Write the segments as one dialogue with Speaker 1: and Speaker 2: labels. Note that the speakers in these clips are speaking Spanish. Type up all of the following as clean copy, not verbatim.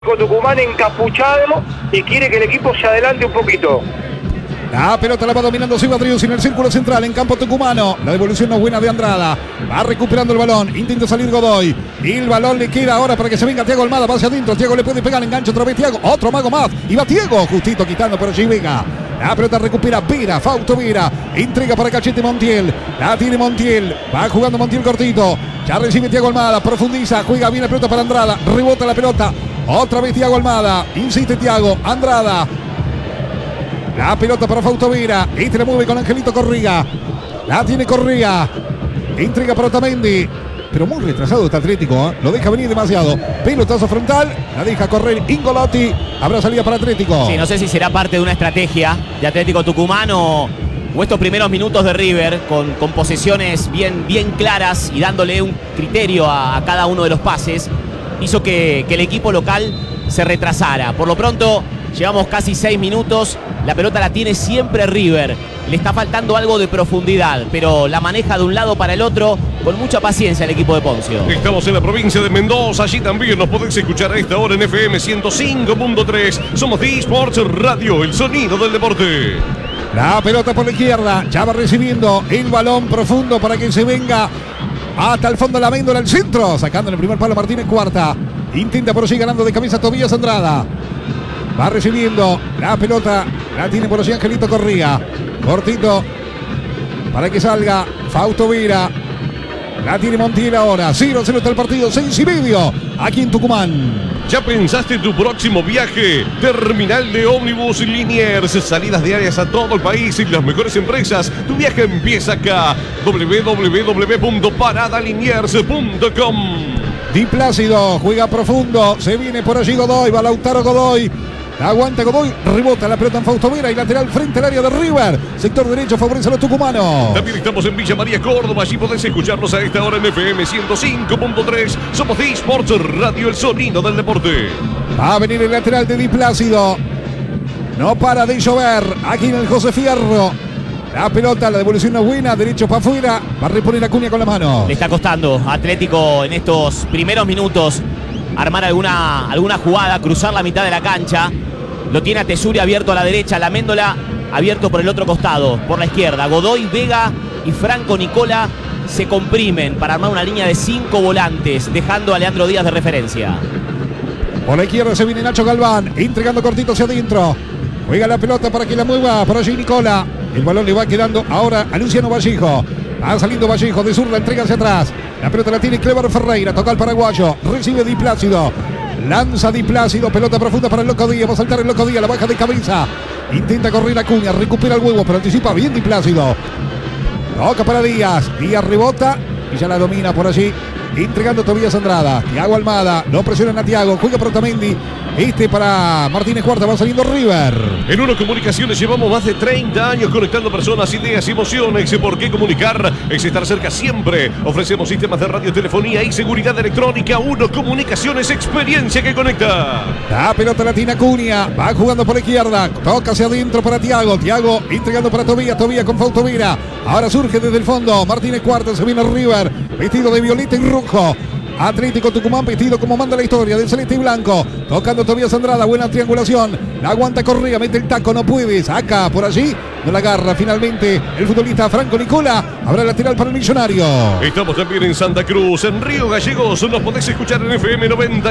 Speaker 1: Tucumán encapuchado y quiere que el equipo se adelante un poquito.
Speaker 2: La pelota la va dominando Silva Driussi en el círculo central, en campo tucumano. La devolución no es buena de Andrada. Va recuperando el balón. Intenta salir Godoy. Y el balón le queda ahora para que se venga Thiago Almada. Va hacia adentro. Thiago le puede pegar. Engancha otra vez Thiago. Otro mago más. Y va Thiago. Justito quitando por allí Vega. La pelota recupera Vera. Fausto Vera. Entrega para Cachete Montiel. La tiene Montiel. Va jugando Montiel cortito. Ya recibe Thiago Almada. Profundiza. Juega bien la pelota para Andrada. Rebota la pelota. Otra vez Thiago Almada. Insiste Thiago. Andrada. La pelota para Fausto Vera. Este la mueve con Angelito Correa. La tiene Correa. Entrega para Otamendi. Pero muy retrasado está Atlético, ¿eh? Lo deja venir demasiado. Pelotazo frontal. La deja correr Ingolotti. Habrá salida para Atlético.
Speaker 3: Sí, no sé si será parte de una estrategia de Atlético Tucumán o estos primeros minutos de River con posesiones bien claras y dándole un criterio a cada uno de los pases. Hizo que el equipo local se retrasara. Por lo pronto, llevamos casi 6 minutos. La pelota la tiene siempre River. Le está faltando algo de profundidad, pero la maneja de un lado para el otro con mucha paciencia el equipo de Poncio.
Speaker 4: Estamos en la provincia de Mendoza. Allí también nos podéis escuchar a esta hora en FM 105.3. Somos D-Sports Radio, el sonido del deporte.
Speaker 2: La pelota por la izquierda. Ya va recibiendo el balón profundo para que se venga hasta el fondo la Méndola al centro. Sacando en el primer palo Martínez Cuarta. Intenta por allí ganando de cabeza Tobías Andrada. Va recibiendo la pelota. La tiene por allí Angelito Correa. Cortito para que salga Fausto Vera. La tiene Montiel ahora. 0-0 está el partido. 6:30 aquí en Tucumán.
Speaker 4: ¿Ya pensaste tu próximo viaje? Terminal de ómnibus Liniers. Salidas diarias a todo el país y las mejores empresas. Tu viaje empieza acá. www.paradaliniers.com.
Speaker 2: Di Plácido juega profundo. Se viene por allí Godoy. Va Lautaro Godoy. Aguanta Godoy, rebota la pelota en Fausto Vera y lateral frente al área de River. Sector derecho favorece a los tucumanos.
Speaker 4: También estamos en Villa María, Córdoba. Allí podés escucharnos a esta hora en FM 105.3. Somos D-Sports Radio, el sonido del deporte.
Speaker 2: Va a venir el lateral de Di Plácido. No para de llover aquí en el José Fierro. La pelota, la devolución no es buena, derecho para afuera. Va a reponer Acuña con la mano.
Speaker 3: Le está costando a Atlético en estos primeros minutos armar alguna jugada, cruzar la mitad de la cancha. Lo tiene a Tesuri abierto a la derecha, la Méndola abierto por el otro costado, por la izquierda. Godoy, Vega y Franco Nicola se comprimen para armar una línea de 5 volantes, dejando a Leandro Díaz de referencia.
Speaker 2: Por la izquierda se viene Nacho Galván, entregando cortito hacia adentro. Juega la pelota para que la mueva por allí Nicola. El balón le va quedando ahora a Luciano Vallejo. Va saliendo Vallejo de zurda, entrega hacia atrás. La pelota la tiene Clever Ferreira, toca al paraguayo. Recibe Di Plácido. Lanza Di Plácido, pelota profunda para el Loco Díaz. Va a saltar el Loco Díaz, la baja de cabeza. Intenta correr Acuña, recupera el huevo, pero anticipa bien Di Plácido. Toca para Díaz. Díaz rebota y ya la domina por allí. Entregando Tobías Andrada. Thiago Almada. No presionan a Thiago. Juega para Otamendi. Para Martínez Cuarta. Va saliendo River.
Speaker 4: En Uno Comunicaciones llevamos más de 30 años conectando personas, ideas y emociones. ¿Por qué comunicar? Es estar cerca siempre. Ofrecemos sistemas de radiotelefonía y seguridad electrónica. Uno Comunicaciones, experiencia que conecta.
Speaker 2: La pelota la tiene Acuña. Va jugando por la izquierda. Toca hacia adentro para Thiago. Thiago entregando para Tobías. Tobías con Fausto Vera. Ahora surge desde el fondo Martínez Cuarta. Se viene River. Vestido de violeta y rojo. Atlético Tucumán vestido como manda la historia del celeste y blanco. Tocando Tobías Andrada, buena triangulación. La aguanta Correa, mete el taco, no puede. Saca por allí, no la agarra finalmente el futbolista Franco Nicola. Habrá lateral para el Millonario.
Speaker 4: Estamos también en Santa Cruz, en Río Gallegos. Nos podés escuchar en FM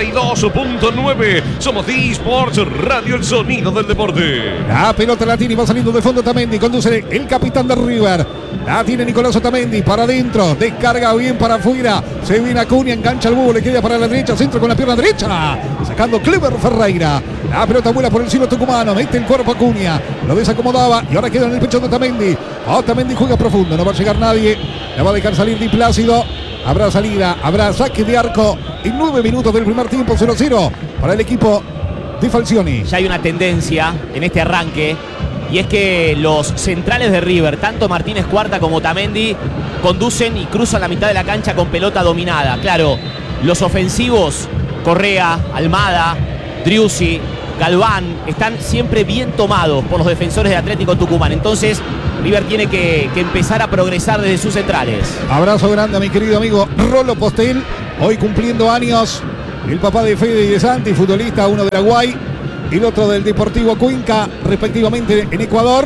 Speaker 4: 92.9. Somos D-Sports Radio, el sonido del deporte.
Speaker 2: La pelota la tiene y va saliendo de fondo Otamendi. Conduce el capitán de River. La tiene Nicolás Otamendi para adentro. Descarga bien para afuera. Se viene Acuña, engancha el búho, le queda para la derecha. Centro con la pierna derecha. Sacando Clever Ferreira. La pelota vuela por el cielo tucumano. Mete el cuerpo Acuña. Lo desacomodaba y ahora queda en el pecho de Otamendi. Otamendi juega profundo. No va a llegar nadie. La va a dejar salir Di Plácido. Habrá salida. Habrá saque de arco en 9 minutos del primer tiempo. 0-0 para el equipo de Falcioni.
Speaker 3: Ya hay una tendencia en este arranque. Y es que los centrales de River, tanto Martínez Cuarta como Otamendi, conducen y cruzan la mitad de la cancha con pelota dominada. Claro, los ofensivos, Correa, Almada, Driussi, Galván, están siempre bien tomados por los defensores de Atlético Tucumán. Entonces, River tiene que empezar a progresar desde sus centrales.
Speaker 2: Abrazo grande a mi querido amigo Rolo Postel, hoy cumpliendo años. el papá de Fede y de Santi, futbolista, uno de Paraguay y el otro del Deportivo Cuenca, respectivamente en Ecuador.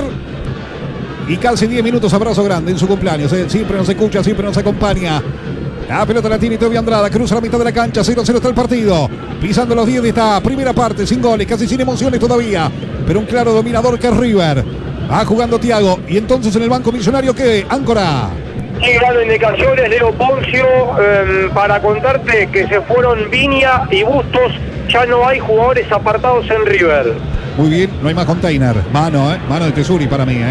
Speaker 2: Y casi 10 minutos, abrazo grande en su cumpleaños. Siempre nos escucha, siempre nos acompaña. La pelota la tiene Toby Andrada, cruza la mitad de la cancha, 0-0 está el partido. Pisando los 10 de esta primera parte, sin goles, casi sin emociones todavía. Pero un claro dominador que es River. Va jugando Thiago. Y entonces en el banco millonario, ¿qué? Áncora.
Speaker 1: Sí, dando indicaciones, Leo Poncio, para contarte que se fueron Viña y Bustos. Ya no hay jugadores apartados en River.
Speaker 2: Muy bien, no hay más container. Mano de Tesuri para mí,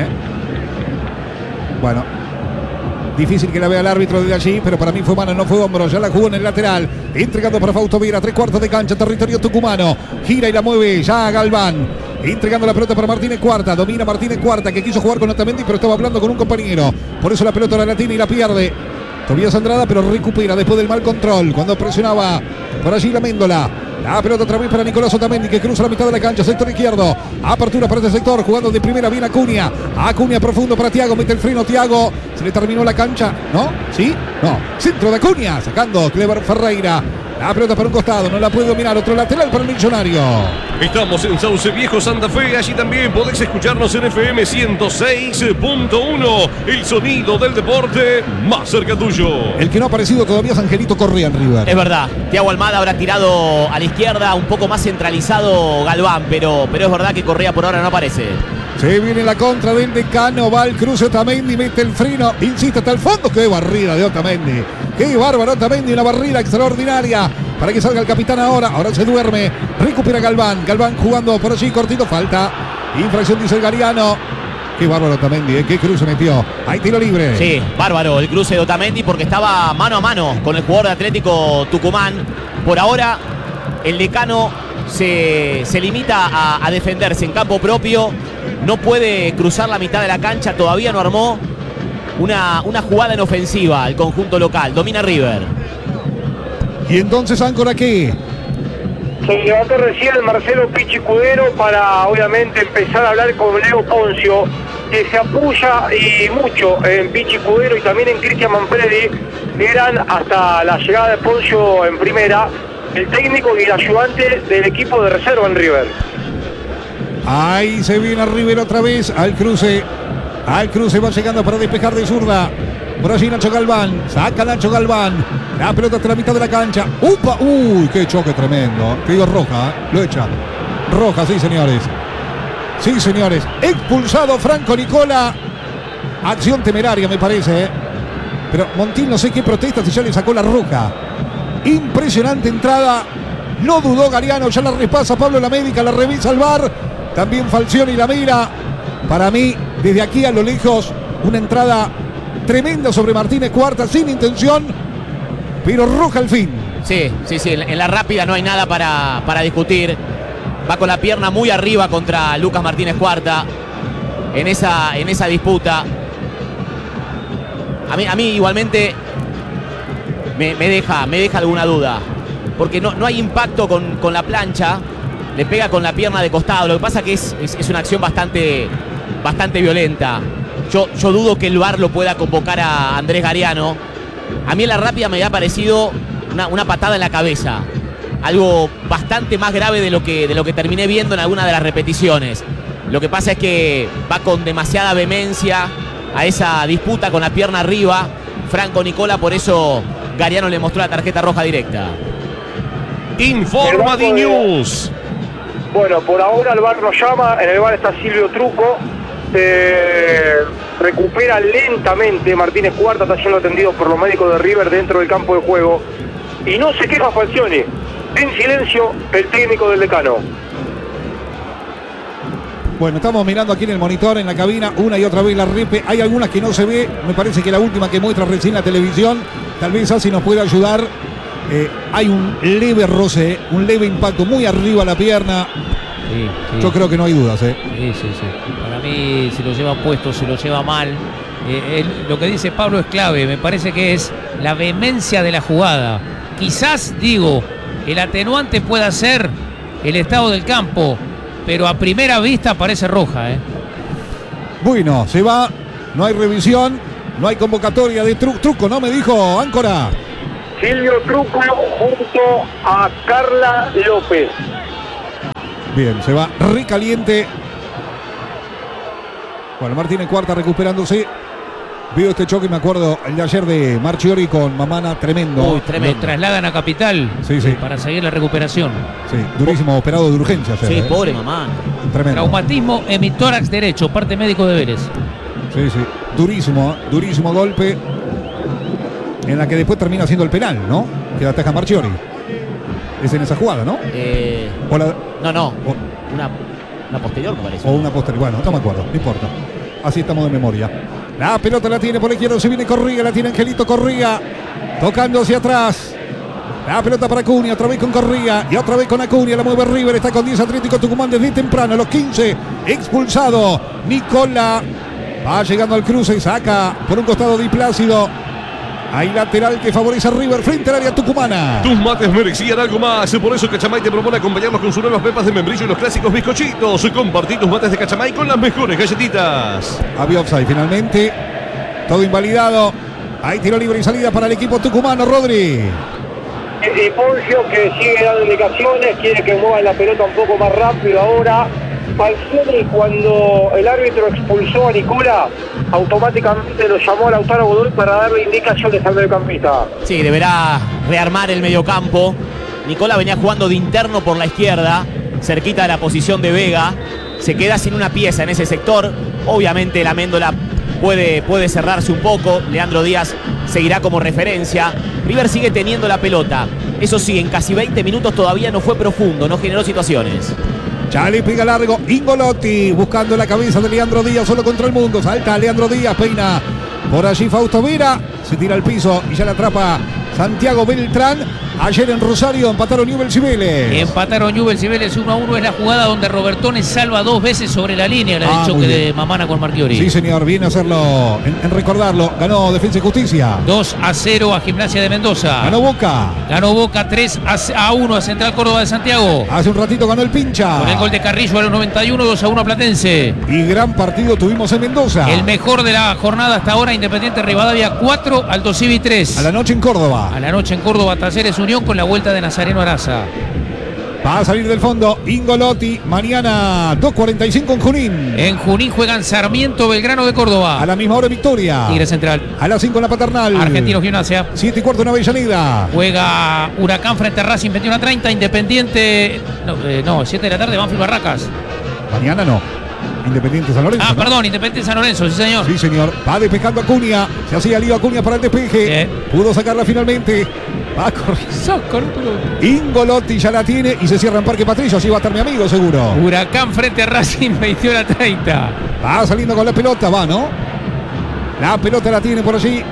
Speaker 2: Bueno, difícil que la vea el árbitro desde allí, pero para mí fue mano, no fue hombro. Ya la jugó en el lateral, entregando para Fausto Viera, 3/4 de cancha, territorio tucumano. Gira y la mueve ya Galván, entregando la pelota para Martínez Cuarta. Domina Martínez Cuarta, que quiso jugar con Otamendi, pero estaba hablando con un compañero. Por eso la pelota la tiene y la pierde Tobías Andrada, pero recupera después del mal control, cuando presionaba por allí la Méndola. La pelota otra vez para Nicolás Otamendi, que cruza la mitad de la cancha, sector izquierdo. Apertura para este sector, jugando de primera bien Acuña. Acuña profundo para Thiago, mete el freno Thiago. Se le terminó la cancha, ¿no? ¿Sí? No. Centro de Acuña, sacando Clever Ferreira. La pelota para un costado, no la puede dominar. Otro lateral para el Millonario.
Speaker 4: Estamos en Sauce Viejo, Santa Fe. Allí también podés escucharnos en FM 106.1. El sonido del deporte más cerca tuyo.
Speaker 2: El que no ha aparecido todavía es Angelito Correa en River.
Speaker 3: Es verdad, Thiago Almada habrá tirado a la izquierda, un poco más centralizado Galván, pero es verdad que Correa por ahora no aparece.
Speaker 2: Se viene la contra del Decano, va el cruce Otamendi, mete el freno, insiste hasta el fondo. ¡Qué barrida de Otamendi! ¡Qué bárbaro Otamendi! Una barrida extraordinaria para que salga el capitán ahora. Ahora se duerme, recupera Galván. Galván jugando por allí, cortito, falta. Infracción, dice el Gariano. ¡Qué bárbaro Otamendi! ¡Qué cruce metió! Hay tiro libre.
Speaker 3: Sí, bárbaro el cruce de Otamendi porque estaba mano a mano con el jugador de Atlético Tucumán. Por ahora, el Decano se limita a defenderse en campo propio. No puede cruzar la mitad de la cancha, todavía no armó una jugada en ofensiva el conjunto local. Domina River.
Speaker 2: Y entonces Áncora, ¿qué?
Speaker 1: Se levantó recién Marcelo Pichicudero para obviamente empezar a hablar con Leo Poncio, que se apoya y mucho en Pichicudero y también en Cristian Manfredi, que eran hasta la llegada de Poncio en primera el técnico y el ayudante del equipo de reserva en River.
Speaker 2: Ahí se viene River otra vez al cruce. Al cruce va llegando para despejar de zurda. Por allí Nacho Galván. Saca Nacho Galván. La pelota hasta la mitad de la cancha. ¡Upa! ¡Uy! ¡Qué choque tremendo! Te digo roja, lo echa. Roja, sí señores. Sí señores. Expulsado Franco Nicola. Acción temeraria me parece. Pero Montiel no sé qué protesta si ya le sacó la roja. Impresionante entrada. No dudó Gariano. Ya la repasa Pablo la médica. La revisa al VAR. También Falcioni la mira. Para mí, desde aquí a lo lejos, una entrada tremenda sobre Martínez Cuarta, sin intención, pero roja al fin.
Speaker 3: Sí, en la rápida no hay nada para discutir. Va con la pierna muy arriba contra Lucas Martínez Cuarta en esa disputa. A mí igualmente me deja alguna duda, porque no hay impacto con la plancha. Le pega con la pierna de costado. Lo que pasa que es una acción bastante violenta. Yo dudo que el VAR lo pueda convocar a Andrés Gariano. A mí en la rápida me había parecido una patada en la cabeza. Algo bastante más grave de lo que terminé viendo en alguna de las repeticiones. Lo que pasa es que va con demasiada vehemencia a esa disputa con la pierna arriba Franco Nicola, por eso Gariano le mostró la tarjeta roja directa.
Speaker 4: Informa D-News.
Speaker 1: Bueno, por ahora el VAR nos llama, en el VAR está Silvio Truco, recupera lentamente Martínez Cuarta, está siendo atendido por los médicos de River dentro del campo de juego, y no se queja Falcioni, en silencio el técnico del Decano.
Speaker 2: Bueno, estamos mirando aquí en el monitor, en la cabina, una y otra vez la repe, hay algunas que no se ve, me parece que la última que muestra recién la televisión, tal vez así nos pueda ayudar. Hay un leve roce, un leve impacto muy arriba la pierna.
Speaker 5: Sí.
Speaker 2: Yo creo que no hay dudas.
Speaker 5: Sí. Para mí, si lo lleva puesto, si lo lleva mal. Lo que dice Pablo es clave. Me parece que es la vehemencia de la jugada. Quizás, el atenuante pueda ser el estado del campo, pero a primera vista parece roja.
Speaker 2: Bueno, se va, no hay revisión, no hay convocatoria de Truco, ¿no? Me dijo Áncora.
Speaker 1: Silvio Truco junto a Carla López.
Speaker 2: Bien, se va recaliente. Bueno, Martínez Cuarta recuperándose. Veo este choque, me acuerdo el de ayer de Marchiori con Mamana, tremendo.
Speaker 5: Uy, tremendo. Lo trasladan a Capital para seguir la recuperación.
Speaker 2: Sí, durísimo, operado de urgencia ayer.
Speaker 3: Sí, pobre Mamana.
Speaker 2: Tremendo.
Speaker 5: Traumatismo hemitórax derecho, parte médico de Vélez.
Speaker 2: Sí, durísimo, durísimo golpe. En la que después termina siendo el penal, ¿no? Que la ataja Marchiori. Es en esa jugada, ¿no?
Speaker 3: No. Una posterior, me parece.
Speaker 2: O una posterior, bueno, no me acuerdo, no importa. Así estamos de memoria. La pelota la tiene por la izquierda, se viene Corría, la tiene Angelito Corría, tocando hacia atrás. La pelota para Acuña, otra vez con Corría y otra vez con Acuña, la mueve River, está con 10 Atlético Tucumán desde temprano, a los 15, expulsado Nicola. Va llegando al cruce y saca por un costado Di Plácido. Hay lateral que favorece a River frente al área tucumana.
Speaker 4: Tus mates merecían algo más. Por eso Cachamay te propone acompañarlos con sus nuevas pepas de membrillo y los clásicos bizcochitos. Compartí tus mates de Cachamay con las mejores galletitas.
Speaker 2: Había offside finalmente. Todo invalidado. Hay tiro libre y salida para el equipo tucumano, Rodri.
Speaker 1: Y Poncio, que sigue dando indicaciones, quiere que mueva la pelota un poco más rápido ahora. Falcioni, cuando el árbitro expulsó a Nicola, automáticamente lo llamó a Lautaro Godoy para darle indicaciones al mediocampista.
Speaker 3: Sí, deberá rearmar el mediocampo. Nicola venía jugando de interno por la izquierda, cerquita de la posición de Vega. Se queda sin una pieza en ese sector. Obviamente la Méndola puede cerrarse un poco. Leandro Díaz seguirá como referencia. River sigue teniendo la pelota. Eso sí, en casi 20 minutos todavía no fue profundo, no generó situaciones.
Speaker 2: Ya le pega largo Ingolotti, buscando la cabeza de Leandro Díaz, solo contra el mundo. Salta Leandro Díaz, peina por allí Fausto Vera, se tira al piso y ya la atrapa Santiago Beltrán. Ayer en Rosario empataron Newell's y Vélez.
Speaker 5: Empataron Newell's y Vélez 1-1. Es la jugada donde Robertone salva 2 veces sobre la línea del choque de Mamana con Marchiori.
Speaker 2: Sí, señor, viene a hacerlo, en recordarlo. Ganó Defensa y Justicia
Speaker 5: 2-0 a Gimnasia de Mendoza.
Speaker 2: Ganó Boca
Speaker 5: 3-1 a Central Córdoba de Santiago.
Speaker 2: Hace un ratito ganó el Pincha
Speaker 5: con el gol de Carrillo a los 91, 2-1 a Platense.
Speaker 2: Y gran partido tuvimos en Mendoza.
Speaker 5: El mejor de la jornada hasta ahora, Independiente Rivadavia 4, Alto Civi 3.
Speaker 2: A la noche en Córdoba.
Speaker 5: A la noche en Córdoba, Talleres Unión con la vuelta de Nazareno Araza.
Speaker 2: Va a salir del fondo Ingolotti. Mañana 2:45 en Junín.
Speaker 5: En Junín juegan Sarmiento, Belgrano de Córdoba.
Speaker 2: A la misma hora Victoria.
Speaker 5: Tigre Central.
Speaker 2: A las 5 en la Paternal.
Speaker 5: Argentinos Gimnasia.
Speaker 2: 7:15 en Avellaneda.
Speaker 5: Juega Huracán frente a Racing 21:30. Independiente. 7 de la tarde, Banfield Barracas.
Speaker 2: Mañana no. Independiente San Lorenzo.
Speaker 5: Perdón, Independiente San Lorenzo, sí señor.
Speaker 2: Sí señor, va despejando Acuña. Se hacía lío Acuña para el despeje. Pudo sacarla finalmente. Va corriendo. Ingolotti ya la tiene y se cierra en Parque Patricio. Así va a estar mi amigo seguro.
Speaker 5: Huracán frente a Racing 21:30.
Speaker 2: Va saliendo con la pelota, ¿no? La pelota la tiene por allí.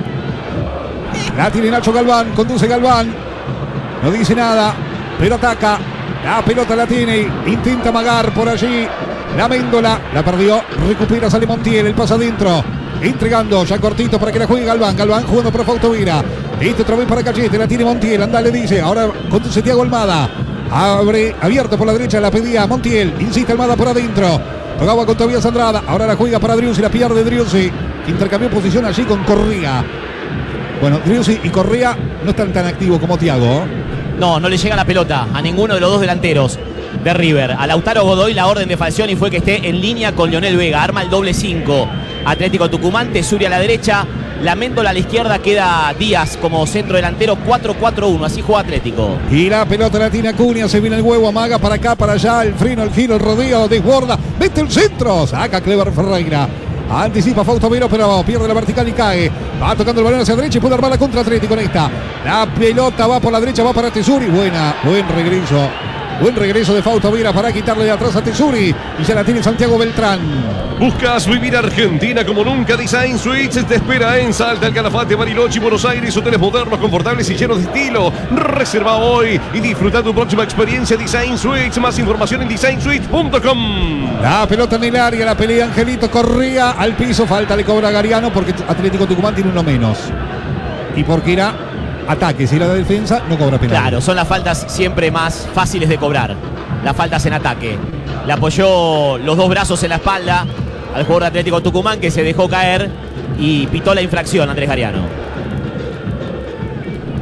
Speaker 2: La tiene Nacho Galván, conduce Galván. No dice nada, pero ataca. La pelota la tiene, intenta amagar por allí. La Méndola, la perdió, recupera, sale Montiel, el pasa adentro. Entregando ya cortito para que la juegue Galván. Galván jugando para Fausto Vera. Este otra vez para Cachete, la tiene Montiel. Anda, le dice. Ahora conduce Thiago Almada. Abre, abierto por la derecha, la pedía Montiel. Insiste Almada por adentro. Tocaba con Tobias Andrada. Ahora la juega para Driussi, la pierde Driussi. Intercambió posición allí con Correa. Bueno, Driussi y Correa no están tan activos como Thiago.
Speaker 3: No le llega la pelota a ninguno de los dos delanteros de River. A Lautaro Godoy la orden de Falcioni fue que esté en línea con Lionel Vega. Arma el doble 5. Atlético Tucumán, Tesuri a la derecha, la Méndola a la izquierda, queda Díaz como centro delantero. 4-4-1, así juega Atlético.
Speaker 2: Y la pelota la tiene Acuña, se viene el huevo, amaga para acá, para allá, el freno, el giro, el rodeo, desborda, mete el centro, saca Clever Ferreira. Anticipa Fausto Vero, pero pierde la vertical y cae. Va tocando el balón hacia la derecha y puede armar la contra Atlético en esta. La pelota va por la derecha, va para Tesuri. Buen regreso. Buen regreso de Fausto Vera para quitarle de atrás a Tesuri. Y ya la tiene Santiago Beltrán.
Speaker 4: ¿Buscas vivir Argentina como nunca? Design Suites te espera en Salta, El Calafate, Bariloche, Buenos Aires. Hoteles modernos, confortables y llenos de estilo. Reserva hoy y disfruta tu próxima experiencia Design Suites. Más información en designsuites.com.
Speaker 2: La pelota en el área, la pelea Angelito Correa al piso. Falta le cobra Gariano porque Atlético Tucumán tiene uno menos. Y porque era ataque, si era de defensa, no cobra penal.
Speaker 3: Claro, son las faltas siempre más fáciles de cobrar. Las faltas en ataque. Le apoyó los dos brazos en la espalda al jugador de Atlético Tucumán, que se dejó caer y pitó la infracción Andrés Gariano.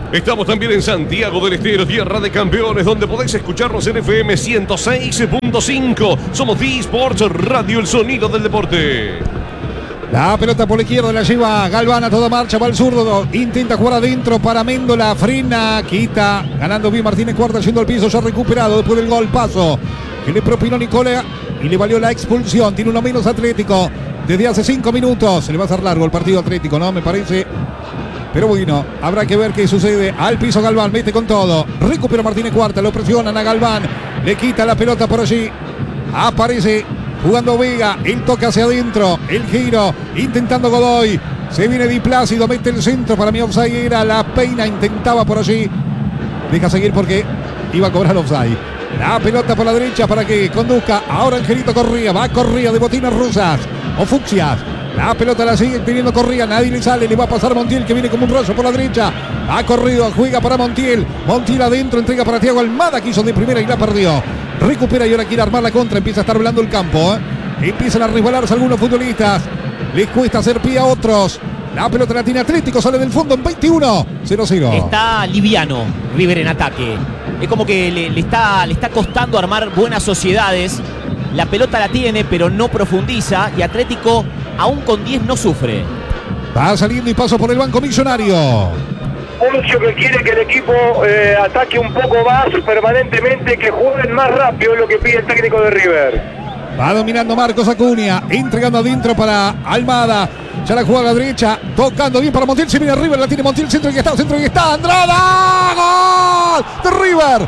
Speaker 4: Estamos también en Santiago del Estero, tierra de campeones, donde podéis escucharnos en FM 106.5. Somos D-Sports Radio, el sonido del deporte.
Speaker 2: La pelota por la izquierda la lleva Galván a toda marcha, va al zurdo, intenta jugar adentro para Méndola, frena, quita, ganando bien Martínez Cuarta, yendo al piso, ya recuperado después del gol paso que le propinó Nicola y le valió la expulsión. Tiene uno menos Atlético desde hace 5 minutos. Se le va a hacer largo el partido Atlético, ¿no? Me parece. Pero bueno, habrá que ver qué sucede. Al piso Galván, mete con todo. Recupera Martínez Cuarta, lo presionan a Galván. Le quita la pelota por allí. Aparece jugando Vega, el toque hacia adentro, el giro, intentando Godoy. Se viene Di Plácido, mete el centro. Para mí offside era La Peina, intentaba por allí. Deja seguir porque iba a cobrar offside. La pelota por la derecha para que conduzca. Ahora Angelito Corría, va Corría de botinas rusas o fucsias. La pelota la sigue teniendo Corría, nadie le sale, le va a pasar Montiel que viene como un rayo por la derecha. Ha corrido, juega para Montiel. Montiel adentro, entrega para Thiago Almada, quiso de primera y la perdió. Recupera y ahora quiere armar la contra, empieza a estar hablando el campo. Empiezan a resbalarse algunos futbolistas. Les cuesta hacer pie a otros. La pelota la tiene Atlético, sale del fondo en 21-0-0.
Speaker 3: Está liviano River en ataque. Es como que le está costando armar buenas sociedades. La pelota la tiene, pero no profundiza. Y Atlético, aún con 10, no sufre.
Speaker 2: Va saliendo y paso por el banco Millonario.
Speaker 1: Poncio que quiere que el equipo ataque un poco más permanentemente, que jueguen más rápido, es lo que pide el técnico de River.
Speaker 2: Va dominando Marcos Acuña, entregando adentro para Almada. Ya la juega a la derecha, tocando bien para Montiel. Se viene River, la tiene Montiel, centro y está. Andrada, gol de River.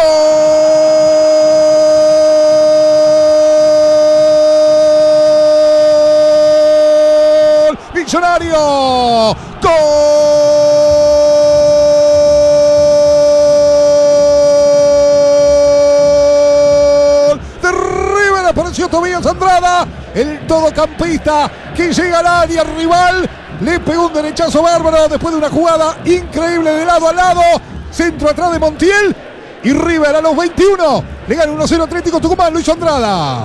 Speaker 2: Gol Millonario. Gol de River. Apareció Tobías Andrada, el todocampista que llega al área rival. Le pegó un derechazo bárbaro después de una jugada increíble de lado a lado. Centro atrás de Montiel. Y River a los 21 le gana 1-0 Atlético Tucumán. Lo hizo Andrada.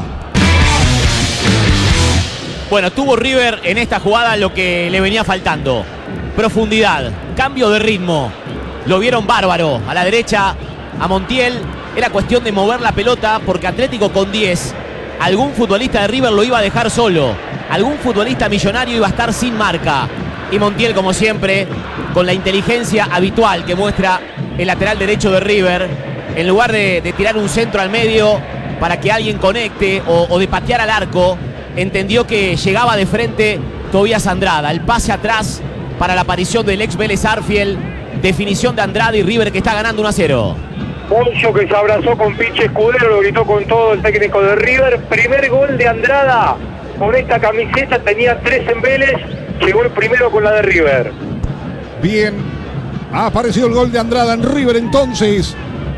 Speaker 3: Bueno, tuvo River en esta jugada lo que le venía faltando. Profundidad, cambio de ritmo. Lo vieron bárbaro. A la derecha, a Montiel. Era cuestión de mover la pelota porque Atlético con 10, algún futbolista de River lo iba a dejar solo. Algún futbolista millonario iba a estar sin marca. Y Montiel, como siempre, con la inteligencia habitual que muestra el lateral derecho de River, en lugar de tirar un centro al medio para que alguien conecte o de patear al arco, entendió que llegaba de frente Tobías Andrada. El pase atrás para la aparición del ex Vélez Arfiel. Definición de Andrada y River que está ganando 1-0.
Speaker 1: Poncio que se abrazó con Pichi Escudero, lo gritó con todo el técnico de River. Primer gol de Andrada con esta camiseta, tenía 3 en Vélez, llegó el primero con la de River.
Speaker 2: Bien, ha aparecido el gol de Andrada en River entonces.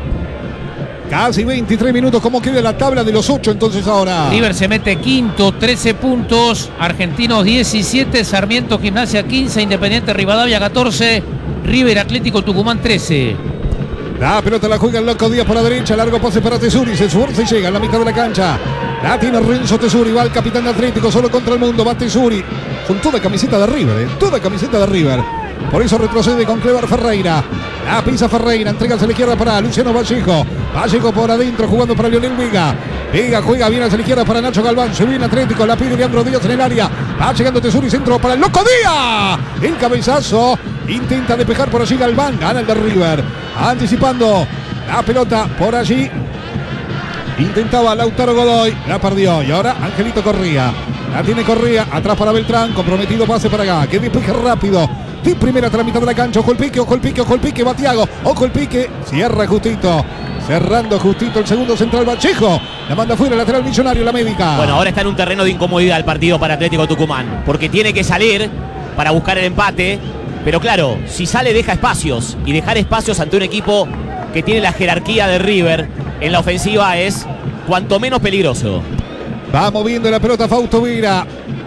Speaker 2: Casi 23 minutos, ¿cómo queda la tabla de los 8 entonces ahora?
Speaker 5: River se mete quinto, 13 puntos. Argentinos 17, Sarmiento Gimnasia 15, Independiente Rivadavia 14, River Atlético Tucumán 13.
Speaker 2: La pelota la juega el Loco Díaz por la derecha, largo pase para Tesuri, se esfuerza y llega a la mitad de la cancha. La tiene Renzo Tesuri, va el capitán de Atlético, solo contra el mundo, va Tesuri. Con toda camiseta de River, toda camiseta de River. Por eso retrocede con Clever Ferreira. La pisa Ferreira, entrega hacia la izquierda para Luciano Vallejo. Vallejo por adentro, jugando para Lionel Vega. Vega juega bien hacia la izquierda para Nacho Galván. Se viene Atlético, la pide Leandro Díaz en el área. Va llegando Tesuri, centro para el Loco Díaz. El cabezazo. Intenta despejar por allí Galván. Gana el de River. Anticipando la pelota por allí. Intentaba Lautaro Godoy. La perdió. Y ahora Angelito Corría. La tiene Corría. Atrás para Beltrán. Comprometido pase para acá. Que despeje rápido. De primera a la mitad de la cancha. Ojo el pique, ojo el pique, ojo el pique. Va Thiago. Ojo el pique. Cierra justito. Cerrando justito el segundo central Vallejo. La manda fuera, lateral Millonario, la médica.
Speaker 3: Bueno, ahora está en un terreno de incomodidad el partido para Atlético Tucumán. Porque tiene que salir para buscar el empate. Pero claro, si sale deja espacios. Y dejar espacios ante un equipo que tiene la jerarquía de River en la ofensiva es cuanto menos peligroso.
Speaker 2: Va moviendo la pelota Fausto Vera.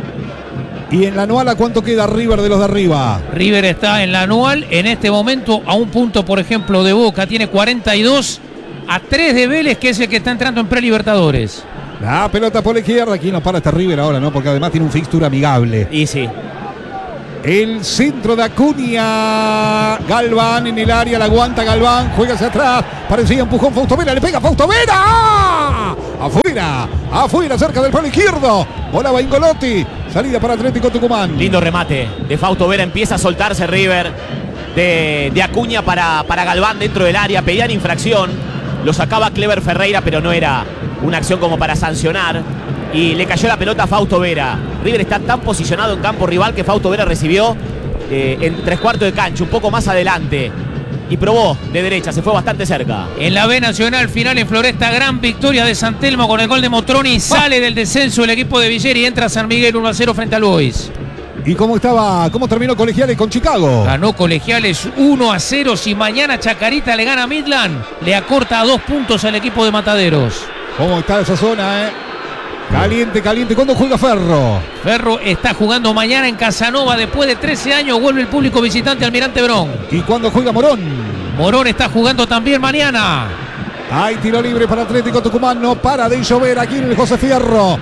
Speaker 2: Y en la anual, ¿a cuánto queda River de los de arriba?
Speaker 5: River está en la anual en este momento a un punto, por ejemplo, de Boca. Tiene 42 a 3 de Vélez, que es el que está entrando en Prelibertadores.
Speaker 2: La pelota por la izquierda. Aquí no para este River ahora, ¿no? Porque además tiene un fixture amigable.
Speaker 3: Y sí.
Speaker 2: El centro de Acuña. Galván en el área, la aguanta Galván, juega hacia atrás. Parecía empujón Fausto Vera, le pega Fausto Vera. Afuera, cerca del palo izquierdo. Volaba Ingolotti. Salida para Atlético Tucumán.
Speaker 3: Lindo remate de Fausto Vera. Empieza a soltarse River de Acuña para Galván dentro del área. Pedían infracción. Lo sacaba Clever Ferreira, pero no era una acción como para sancionar. Y le cayó la pelota a Fausto Vera. River está tan posicionado en campo rival que Fausto Vera recibió en 3/4 de cancha, un poco más adelante. Y probó de derecha, se fue bastante cerca.
Speaker 5: En la B Nacional, final en Floresta, gran victoria de San Telmo con el gol de Motroni. Sale del descenso el equipo de Villeri y entra San Miguel 1-0 frente al Boys.
Speaker 2: ¿Y cómo terminó Colegiales con Chicago?
Speaker 5: Ganó Colegiales 1-0. Si mañana Chacarita le gana a Midland, le acorta a 2 puntos al equipo de Mataderos.
Speaker 2: ¿Cómo está esa zona, Caliente. ¿Cuándo juega Ferro?
Speaker 5: Ferro está jugando mañana en Casanova. Después de 13 años vuelve el público visitante Almirante Brown.
Speaker 2: ¿Y cuándo juega Morón?
Speaker 5: Morón está jugando también mañana.
Speaker 2: Hay tiro libre para Atlético Tucumán. No para de llover aquí en el José Fierro.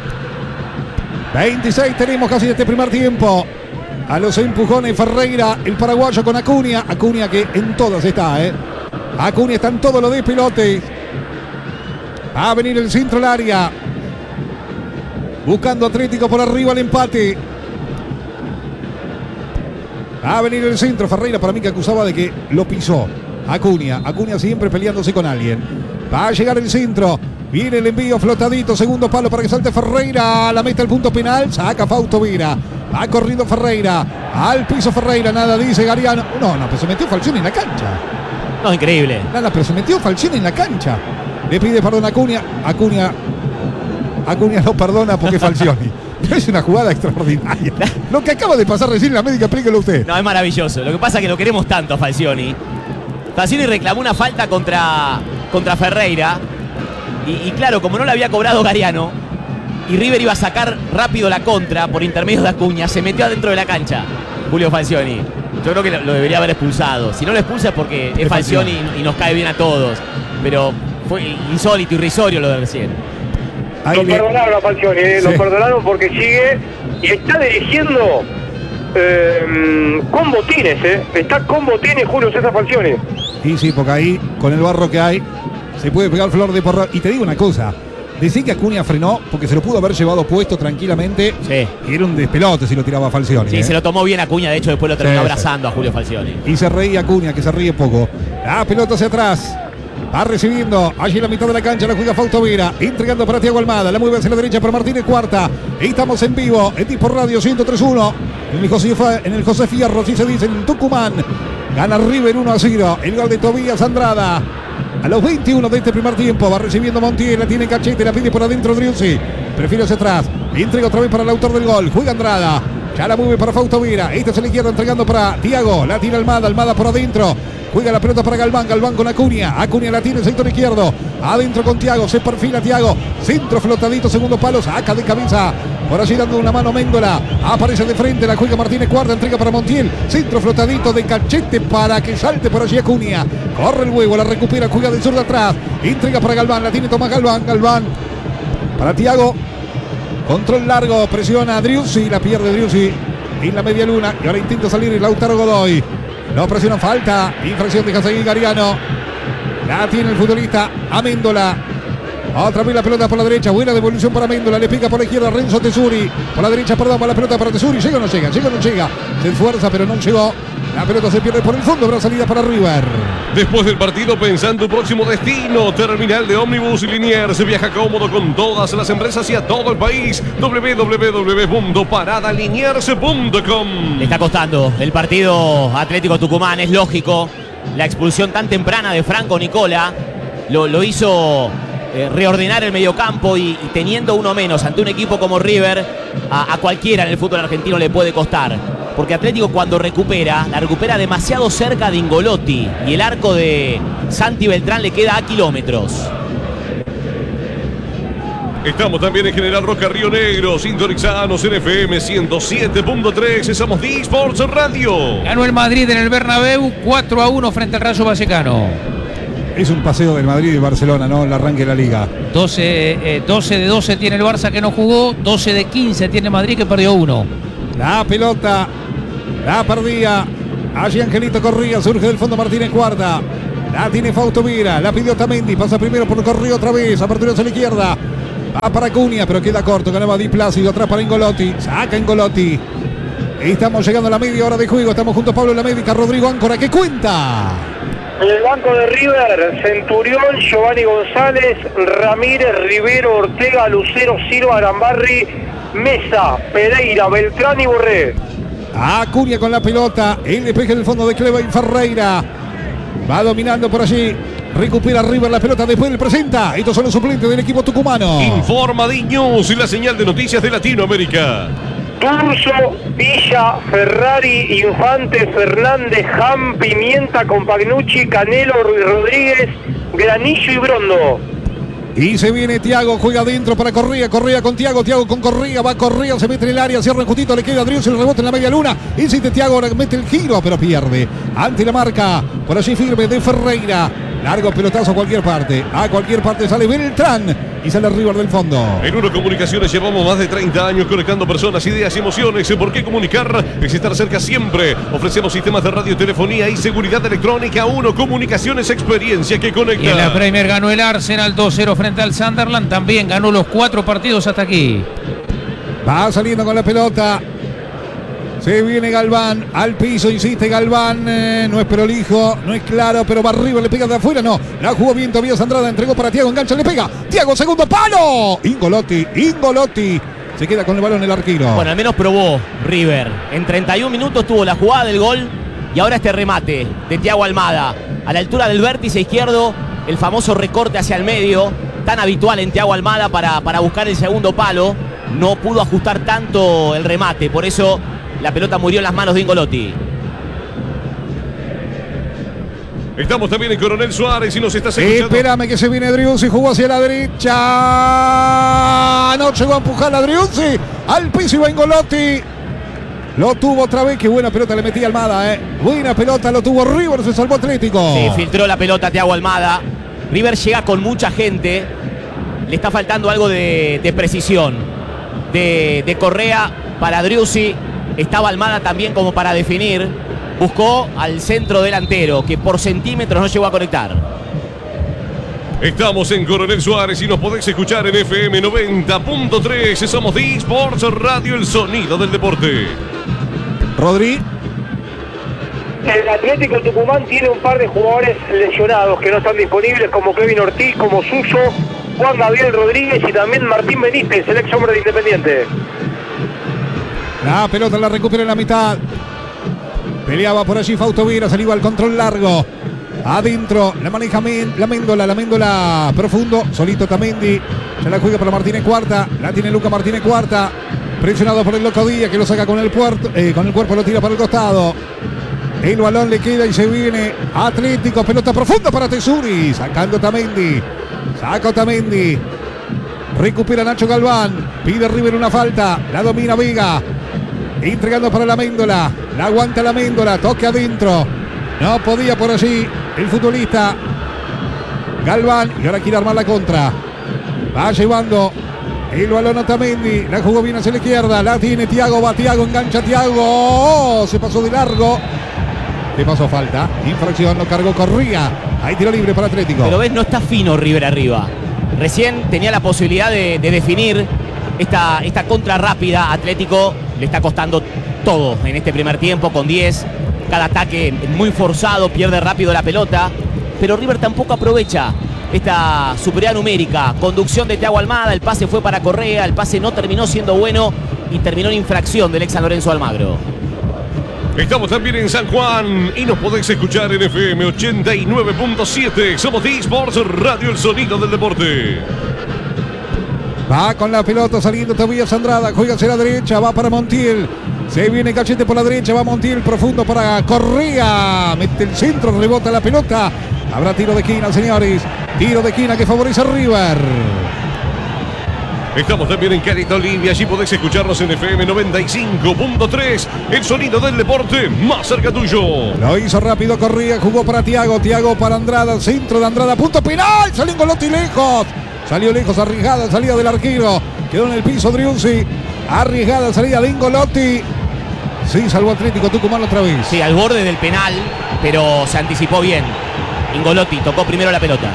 Speaker 2: 26 tenemos casi de este primer tiempo. A los empujones Ferreira, el paraguayo con Acuña. Acuña que en todas está, Acuña está en todos los despilotes. Va a venir el centro al área. Buscando Atlético por arriba el empate. Va a venir el centro. Ferreira para mí que acusaba de que lo pisó. Acuña siempre peleándose con alguien. Va a llegar el centro. Viene el envío flotadito. Segundo palo para que salte Ferreira. La mete al punto penal. Saca Fausto Vera. Va corriendo Ferreira. Al piso Ferreira. Nada dice Gariano. No, pero se metió Falcioni en la cancha.
Speaker 3: No, increíble.
Speaker 2: Nada, pero se metió Falcioni en la cancha. Le pide perdón a Acuña. Acuña no perdona porque es Falcioni. Es una jugada extraordinaria. Lo que acaba de pasar recién en la médica, explíquelo usted.
Speaker 3: No, es maravilloso. Lo que pasa es que lo queremos tanto a Falcioni. Falcioni reclamó una falta contra Ferreira. Y claro, como no la había cobrado Gariano y River iba a sacar rápido la contra por intermedio de Acuña, se metió adentro de la cancha Julio Falcioni. Yo creo que lo debería haber expulsado. Si no lo expulsa es porque es Falcioni y nos cae bien a todos. Pero fue insólito, irrisorio lo de recién.
Speaker 1: Lo perdonaron a Falcioni, lo perdonaron porque sigue y está dirigiendo con botines, está con botines Julio César Falcioni.
Speaker 2: Y sí, porque ahí, con el barro que hay, se puede pegar flor de porra. Y te digo una cosa, decir que Acuña frenó porque se lo pudo haber llevado puesto tranquilamente.
Speaker 3: Sí.
Speaker 2: Y era un despelote si lo tiraba Falcioni.
Speaker 3: Sí, se lo tomó bien Acuña, de hecho después lo terminó abrazando a Julio Falcioni.
Speaker 2: Y se reía Acuña, que se ríe poco. La pelota hacia atrás. Va recibiendo, allí en la mitad de la cancha la juega Fausto Vera, entregando para Tiago Almada, la mueve hacia la derecha para Martínez Cuarta. Estamos en vivo, en Tipo Radio 103.1, en el José Fierro, así se dice, en Tucumán. Gana River 1-0, el gol de Tobías Andrada. A los 21 de este primer tiempo, va recibiendo Montiel, la tiene Cachete, la pide por adentro Driussi. Prefiere hacia atrás, entrega otra vez para el autor del gol, juega Andrada. Ya la mueve para Fausto Vera, esta es a la izquierda entregando para Tiago, la tira Almada por adentro. Juega la pelota para Galván con Acuña la tiene el sector izquierdo, adentro con Tiago, se perfila Tiago, centro flotadito, segundo palo, saca de cabeza, por allí dando una mano Méndola, aparece de frente, la juega Martínez Cuarta, entrega para Montiel, centro flotadito de Cachete para que salte por allí Acuña, corre el huevo, la recupera, juega del sur de atrás, entrega para Galván, la tiene Tomás Galván para Tiago, control largo, presiona a Driussi, la pierde Driussi en la media luna, y ahora intenta salir el Lautaro Godoy. No presiona, falta, infracción de Seguir Gariano. La tiene el futbolista Améndola. Otra vez la pelota por la derecha, buena devolución para Améndola, le pica por la izquierda Renzo Tesuri. Por la derecha, perdón, va la pelota para Tesuri. ¿Llega o no llega? Se esfuerza, pero no llegó. La pelota se pierde por el fondo, habrá salida para River.
Speaker 4: Después del partido, pensá en tu próximo destino. Terminal de ómnibus Liniers. Se viaja cómodo con todas las empresas y a todo el país. www.paradaliniers.com.
Speaker 3: Le está costando el partido Atlético Tucumán, es lógico. La expulsión tan temprana de Franco Nicola lo hizo reordenar el mediocampo y teniendo uno menos ante un equipo como River, a cualquiera en el fútbol argentino le puede costar. Porque Atlético cuando recupera, la recupera demasiado cerca de Ingolotti y el arco de Santi Beltrán le queda a kilómetros.
Speaker 4: Estamos también en General Roca, Río Negro, sintonizanos en FM 107.3, somos de Sports Radio.
Speaker 5: Ganó el Madrid en el Bernabéu 4-1 frente al Rayo Vallecano.
Speaker 2: Es un paseo del Madrid y Barcelona, ¿no? El arranque de la Liga.
Speaker 5: 12 de 12 tiene el Barça que no jugó, 12 de 15 tiene Madrid que perdió 1.
Speaker 2: La pelota La perdía. Allí Angelito Corría, surge del fondo Martínez Cuarta. La tiene Fausto Vera, la pidió Tamendi, pasa primero por Correa otra vez, apertura hacia la izquierda. Va para Acuña, pero queda corto, ganaba Di Plácido, atrás para Ingolotti, saca Ingolotti. Estamos llegando a la media hora de juego, estamos junto a Pablo en la médica, Rodrigo Áncora, ¿qué cuenta?
Speaker 1: En el banco de River, Centurión, Giovanni González, Ramírez, Rivero, Ortega, Lucero, Silva, Arambarri, Mesa, Pereira, Beltrán y Borré.
Speaker 2: Acuña con la pelota, el despeje del fondo de Cleva y Ferreira. Va dominando por allí. Recupera River la pelota, después le presenta. Estos son los suplentes del equipo tucumano.
Speaker 4: Informa D-News y la señal de noticias de Latinoamérica.
Speaker 1: Turso, Villa, Ferrari, Infante, Fernández, Jam, Pimienta, Compagnucci, Canelo, Ruiz Rodríguez, Granillo y Brondo.
Speaker 2: Y se viene Thiago, juega adentro para Correa, Correa con Thiago, Thiago con Correa, va Correa, se mete en el área, cierra justito, le queda Adrián, se le rebota en la media luna, insiste Thiago, ahora mete el giro, pero pierde, ante la marca, por allí firme de Ferreira, largo pelotazo a cualquier parte sale Beltrán, y sale River del fondo.
Speaker 4: En Uno Comunicaciones llevamos más de 30 años conectando personas, ideas y emociones. ¿Por qué comunicar? Es estar cerca siempre. Ofrecemos sistemas de radiotelefonía y seguridad electrónica. Uno Comunicaciones, experiencia que conecta.
Speaker 5: Y en la Premier ganó el Arsenal 2-0 frente al Sunderland. También ganó los 4 partidos hasta aquí.
Speaker 2: Va saliendo con la pelota. Se viene Galván, al piso, insiste Galván, no es prolijo, no es claro, pero va arriba, le pega de afuera, no, la jugó bien Tobías Andrada, entregó para Thiago, engancha, le pega, Thiago, segundo palo, Ingolotti, se queda con el balón el arquero.
Speaker 3: Bueno, al menos probó River, en 31 minutos tuvo la jugada del gol y ahora este remate de Thiago Almada, a la altura del vértice izquierdo, el famoso recorte hacia el medio, tan habitual en Thiago Almada para buscar el segundo palo, no pudo ajustar tanto el remate, por eso la pelota murió en las manos de Ingolotti.
Speaker 4: Estamos también en Coronel Suárez y nos estás escuchando.
Speaker 2: Espérame que se viene Driussi, jugó hacia la derecha. No llegó a empujar a Driussi. Al piso iba Ingolotti. Lo tuvo otra vez. Qué buena pelota le metía Almada, Buena pelota, lo tuvo River, se salvó Atlético.
Speaker 3: Sí, filtró la pelota Thiago Almada. River llega con mucha gente. Le está faltando algo de precisión. De Correa para Driussi. Estaba Almada también como para definir. Buscó al centro delantero, que por centímetros no llegó a conectar.
Speaker 4: Estamos en Coronel Suárez y nos podéis escuchar en FM 90.3. Somos D-Sports Radio, el sonido del deporte.
Speaker 2: Rodri.
Speaker 1: El Atlético Tucumán tiene un par de jugadores lesionados que no están disponibles, como Kevin Ortiz, como Suso, Juan Gabriel Rodríguez y también Martín Benítez, el ex hombre de Independiente.
Speaker 2: La pelota la recupera en la mitad. Peleaba por allí Fausto Vera, salió al control largo. Adentro, la maneja la Méndola profundo, solito Tamendi. Se la juega para Martínez Cuarta. La tiene Luca Martínez Cuarta. Presionado por el Loco Díaz, que lo saca con el cuerpo, lo tira para el costado. El balón le queda y se viene Atlético. Pelota profunda para Tesuri. Sacando Tamendi. Saca Tamendi. Recupera Nacho Galván. Pide River una falta. La domina Vega. Entregando para la Méndola. La aguanta la Méndola. Toque adentro. No podía por allí el futbolista Galván. Y ahora quiere armar la contra. Va llevando el balón a Tamendi. La jugó bien hacia la izquierda. La tiene Thiago. Va Thiago. Engancha Thiago. Oh, se pasó de largo. Le pasó falta. Infracción. Lo cargó Correa. Hay tiro libre para Atlético.
Speaker 3: Pero ves, no está fino River arriba. Recién tenía la posibilidad de definir esta contra rápida. Atlético le está costando todo en este primer tiempo con 10. Cada ataque muy forzado, pierde rápido la pelota. Pero River tampoco aprovecha esta superioridad numérica. Conducción de Thiago Almada, el pase fue para Correa, el pase no terminó siendo bueno y terminó en infracción del ex San Lorenzo Almagro.
Speaker 4: Estamos también en San Juan y nos podéis escuchar en FM 89.7. Somos D-Sports Radio, el sonido del deporte.
Speaker 2: Va con la pelota saliendo Tobías Andrada. Juega hacia la derecha. Va para Montiel. Se viene Cachete por la derecha. Va Montiel profundo para Correa. Mete el centro. Rebota la pelota. Habrá tiro de esquina, señores. Tiro de esquina que favorece a River.
Speaker 4: Estamos también en Carita Olivia. Allí podéis escucharnos en FM 95.3. El sonido del deporte más cerca tuyo.
Speaker 2: Lo hizo rápido Correa. Jugó para Thiago. Thiago para Andrada. Centro de Andrada. Punto penal. Salió Ingolotti lejos. Salió lejos, arriesgada salida del arquero. Quedó en el piso Driussi. Arriesgada salida de Ingolotti. Sí, salvó Atlético Tucumán otra vez.
Speaker 3: Sí, al borde del penal, pero se anticipó bien. Ingolotti tocó primero la pelota.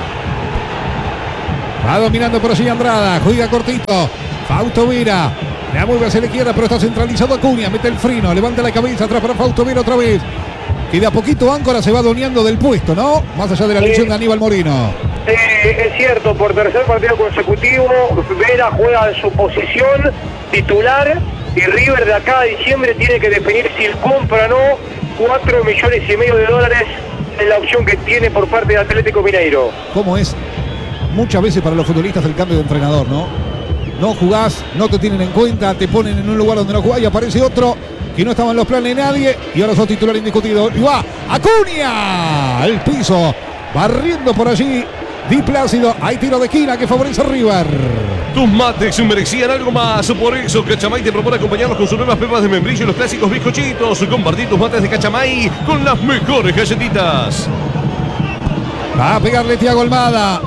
Speaker 2: Va dominando por allí Andrada. Juega cortito. Fausto Vera. La mueve hacia la izquierda, pero está centralizado Acuña. Mete el freno. Levanta la cabeza atrás para Fausto Vera otra vez. Que de a poquito Áncora se va adueñando del puesto, ¿no? Más allá de la lesión de Aníbal Moreno.
Speaker 1: Es cierto, por tercer partido consecutivo, Vera juega en su posición titular y River de acá a diciembre tiene que definir si compra o no. $4,5 millones es la opción que tiene por parte de Atlético Mineiro.
Speaker 2: ¿Cómo es? Muchas veces para los futbolistas el cambio de entrenador, ¿no? No jugás, no te tienen en cuenta, te ponen en un lugar donde no jugás y aparece otro que no estaba en los planes de nadie y ahora sos titular indiscutido. Y va Acuña al piso, barriendo por allí Di Plácido. Hay tiro de esquina que favorece a River.
Speaker 4: Tus mates merecían algo más, por eso Cachamay te propone acompañarlos con sus nuevas pepas de membrillo y los clásicos bizcochitos. Compartir tus mates de Cachamay con las mejores galletitas.
Speaker 2: Va a pegarle Thiago Almada.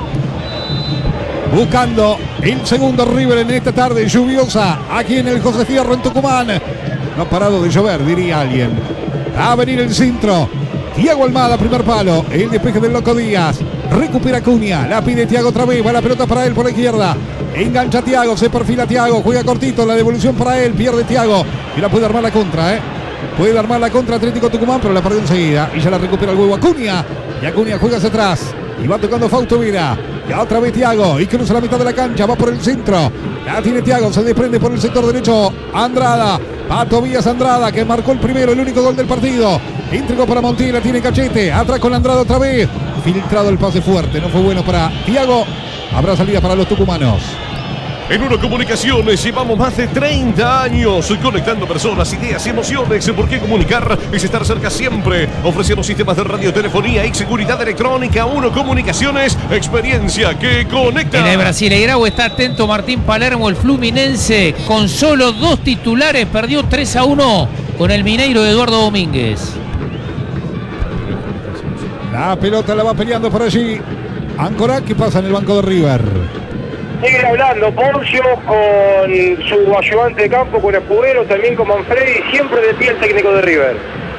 Speaker 2: Buscando el segundo River en esta tarde lluviosa aquí en el José Fierro en Tucumán. No ha parado de llover, diría alguien. Va a venir el centro. Thiago Almada, primer palo. El despeje del Loco Díaz. Recupera Acuña. La pide Thiago otra vez. Va la pelota para él por la izquierda. Engancha Thiago. Se perfila Thiago. Juega cortito. La devolución para él. Pierde Thiago. Y la puede armar la contra, ¿eh? Puede armar la contra Atlético Tucumán, pero la perdió enseguida. Y ya la recupera el huevo Acuña. Y Acuña juega hacia atrás. Y va tocando Fausto Vera. Y otra vez Thiago. Y cruza la mitad de la cancha. Va por el centro. La tiene Thiago. Se desprende por el sector derecho. Andrada. Va Tobías Andrada, que marcó el primero, el único gol del partido. Entregó para Montilla. Tiene Cachete. Atrás con Andrada otra vez. Filtrado el pase fuerte. No fue bueno para Thiago. Habrá salida para los tucumanos.
Speaker 4: En Uno Comunicaciones llevamos más de 30 años conectando personas, ideas y emociones. ¿Por qué comunicar? Es estar cerca siempre. Ofrecemos sistemas de radiotelefonía y seguridad electrónica. Uno Comunicaciones, experiencia que conecta.
Speaker 5: En el Brasileirao está atento Martín Palermo, el Fluminense. Con solo 2 titulares perdió 3-1 con el Mineiro de Eduardo Domínguez.
Speaker 2: La pelota la va peleando por allí Áncora. ¿Qué pasa en el banco de River?
Speaker 1: Sigue hablando Poncio con su ayudante de campo, con Escudero, también con Manfredi, siempre de pie el técnico de River.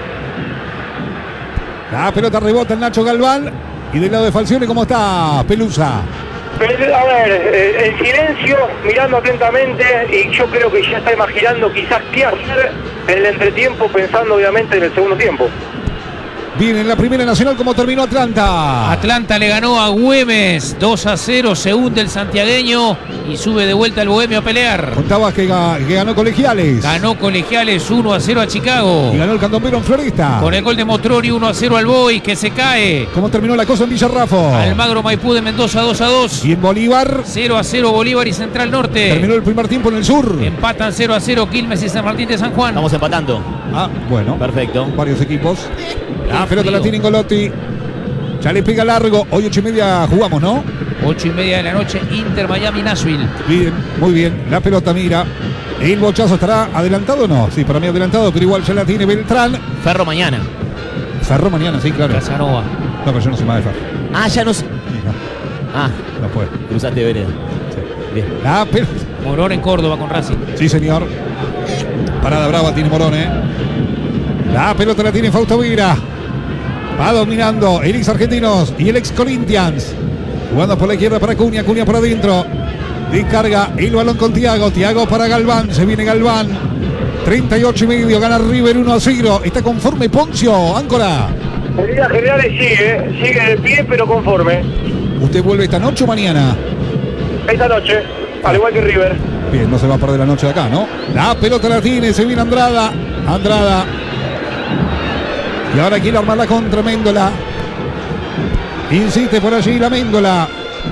Speaker 2: La pelota rebota en Nacho Galván. Y del lado de Falcione, ¿cómo está Pelusa?
Speaker 1: A ver, en silencio, mirando atentamente, y yo creo que ya está imaginando quizás qué hacer en el entretiempo, pensando obviamente en el segundo tiempo.
Speaker 2: Bien, en la Primera Nacional, ¿cómo terminó Atlanta?
Speaker 5: Atlanta le ganó a Güemes 2-0, se hunde el santiagueño y sube de vuelta el bohemio a pelear.
Speaker 2: Contabas que ganó Colegiales.
Speaker 5: Ganó Colegiales 1-0 a Chicago.
Speaker 2: Y ganó el Candombero en Floresta.
Speaker 5: Con el gol de Motrori 1-0 al Boys, que se cae.
Speaker 2: ¿Cómo terminó la cosa en Villarrafo?
Speaker 5: Almagro Maipú de Mendoza 2-2.
Speaker 2: Y en Bolívar
Speaker 5: 0-0 Bolívar y Central Norte.
Speaker 2: terminó el primer tiempo en el sur.
Speaker 5: Empatan 0-0 Quilmes y San Martín de San Juan.
Speaker 3: Estamos empatando.
Speaker 2: Ah, bueno.
Speaker 3: Perfecto.
Speaker 2: Varios equipos. La pelota la tiene Ingolotti. Ya le pega largo. Hoy 8:30 jugamos, ¿no?
Speaker 5: 8:30 de la noche, Inter Miami Nashville.
Speaker 2: Bien, muy bien. La pelota mira. ¿El bochazo estará adelantado o no? Sí, para mí adelantado, pero igual ya la tiene Beltrán.
Speaker 3: Ferro mañana.
Speaker 2: Ferro mañana, sí, claro.
Speaker 5: Casanova.
Speaker 2: No, pero yo no soy más de Ferro.
Speaker 3: Ah, ya no sé.
Speaker 2: Sí, no,
Speaker 3: Ah,
Speaker 2: no puede.
Speaker 3: cruzaste vereda. Bien.
Speaker 2: La pelota.
Speaker 5: Morón en Córdoba con Racing.
Speaker 2: Sí, señor. Parada brava tiene Morón, ¿eh? La pelota la tiene Fausto Vera. Va dominando el ex Argentinos y el ex Corinthians. Jugando por la izquierda para Acuña, Acuña por adentro. Descarga el balón con Thiago. Thiago para Galván. Se viene Galván. 38:30. Gana River 1-0. ¿Está conforme Poncio, Áncora?
Speaker 1: En líneas generales sigue de pie, pero conforme.
Speaker 2: ¿Usted vuelve esta noche o mañana?
Speaker 1: Esta noche, al igual que River.
Speaker 2: Bien, no se va a perder la noche de acá, ¿no? La pelota la tiene, se viene Andrada. Andrada. Y ahora quiere armar la contra Méndola. Insiste por allí la Méndola.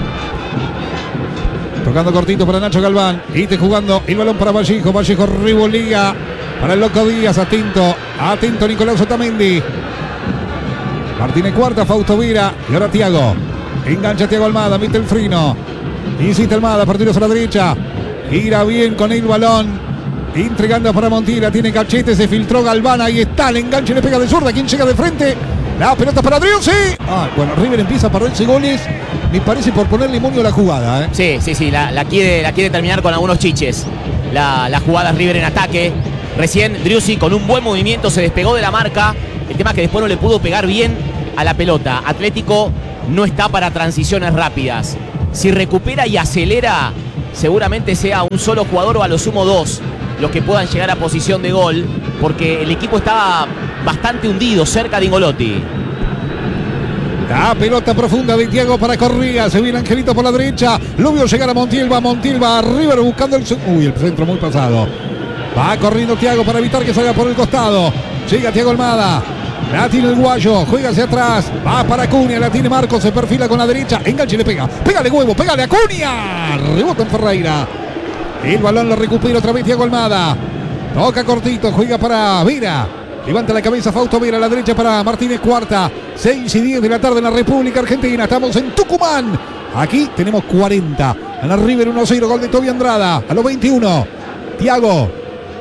Speaker 2: Tocando cortito para Nacho Galván. Y jugando el balón para Vallejo. Vallejo revolía para el Loco Díaz. Atento. Atento Nicolás Otamendi. Martínez cuarta, Fausto Vera. Y ahora Thiago. Engancha Thiago Almada. Mete el freno. Insiste Almada. Partidos a la derecha. Gira bien con el balón. Entregando para Montilla, tiene Cachete, se filtró Galván, ahí está, el enganche le pega de zurda, ¿quién llega de frente? La pelota para Driussi. Bueno, River empieza a perderse goles, me parece por ponerle moño a la jugada, ¿eh?
Speaker 3: Sí, la quiere terminar con algunos chiches. La jugada River en ataque. Recién Driussi con un buen movimiento se despegó de la marca. El tema es que después no le pudo pegar bien a la pelota. Atlético no está para transiciones rápidas. Si recupera y acelera, seguramente sea un solo jugador o a lo sumo dos los que puedan llegar a posición de gol, porque el equipo estaba bastante hundido cerca de Ingolotti.
Speaker 2: La pelota profunda de Thiago para Correa. Se viene Angelito por la derecha. Lo vio llegar a Montiel. Va a River buscando el centro muy pasado. Va corriendo Thiago para evitar que salga por el costado. Llega Thiago Almada. La tiene el Guayo. Juega hacia atrás. Va para Acuña. La tiene Marcos. Se perfila con la derecha. Enganche y le pega. Pégale huevo. Pégale a Acuña. Rebota en Ferreira. El balón lo recupera otra vez Thiago Almada. Toca cortito. Juega para Vera. Levanta la cabeza Fausto Vera a la derecha para Martínez Cuarta. 6:10 de la tarde en la República Argentina. Estamos en Tucumán. Aquí tenemos 40. A la River 1-0. Gol de Toby Andrada. A los 21. Thiago.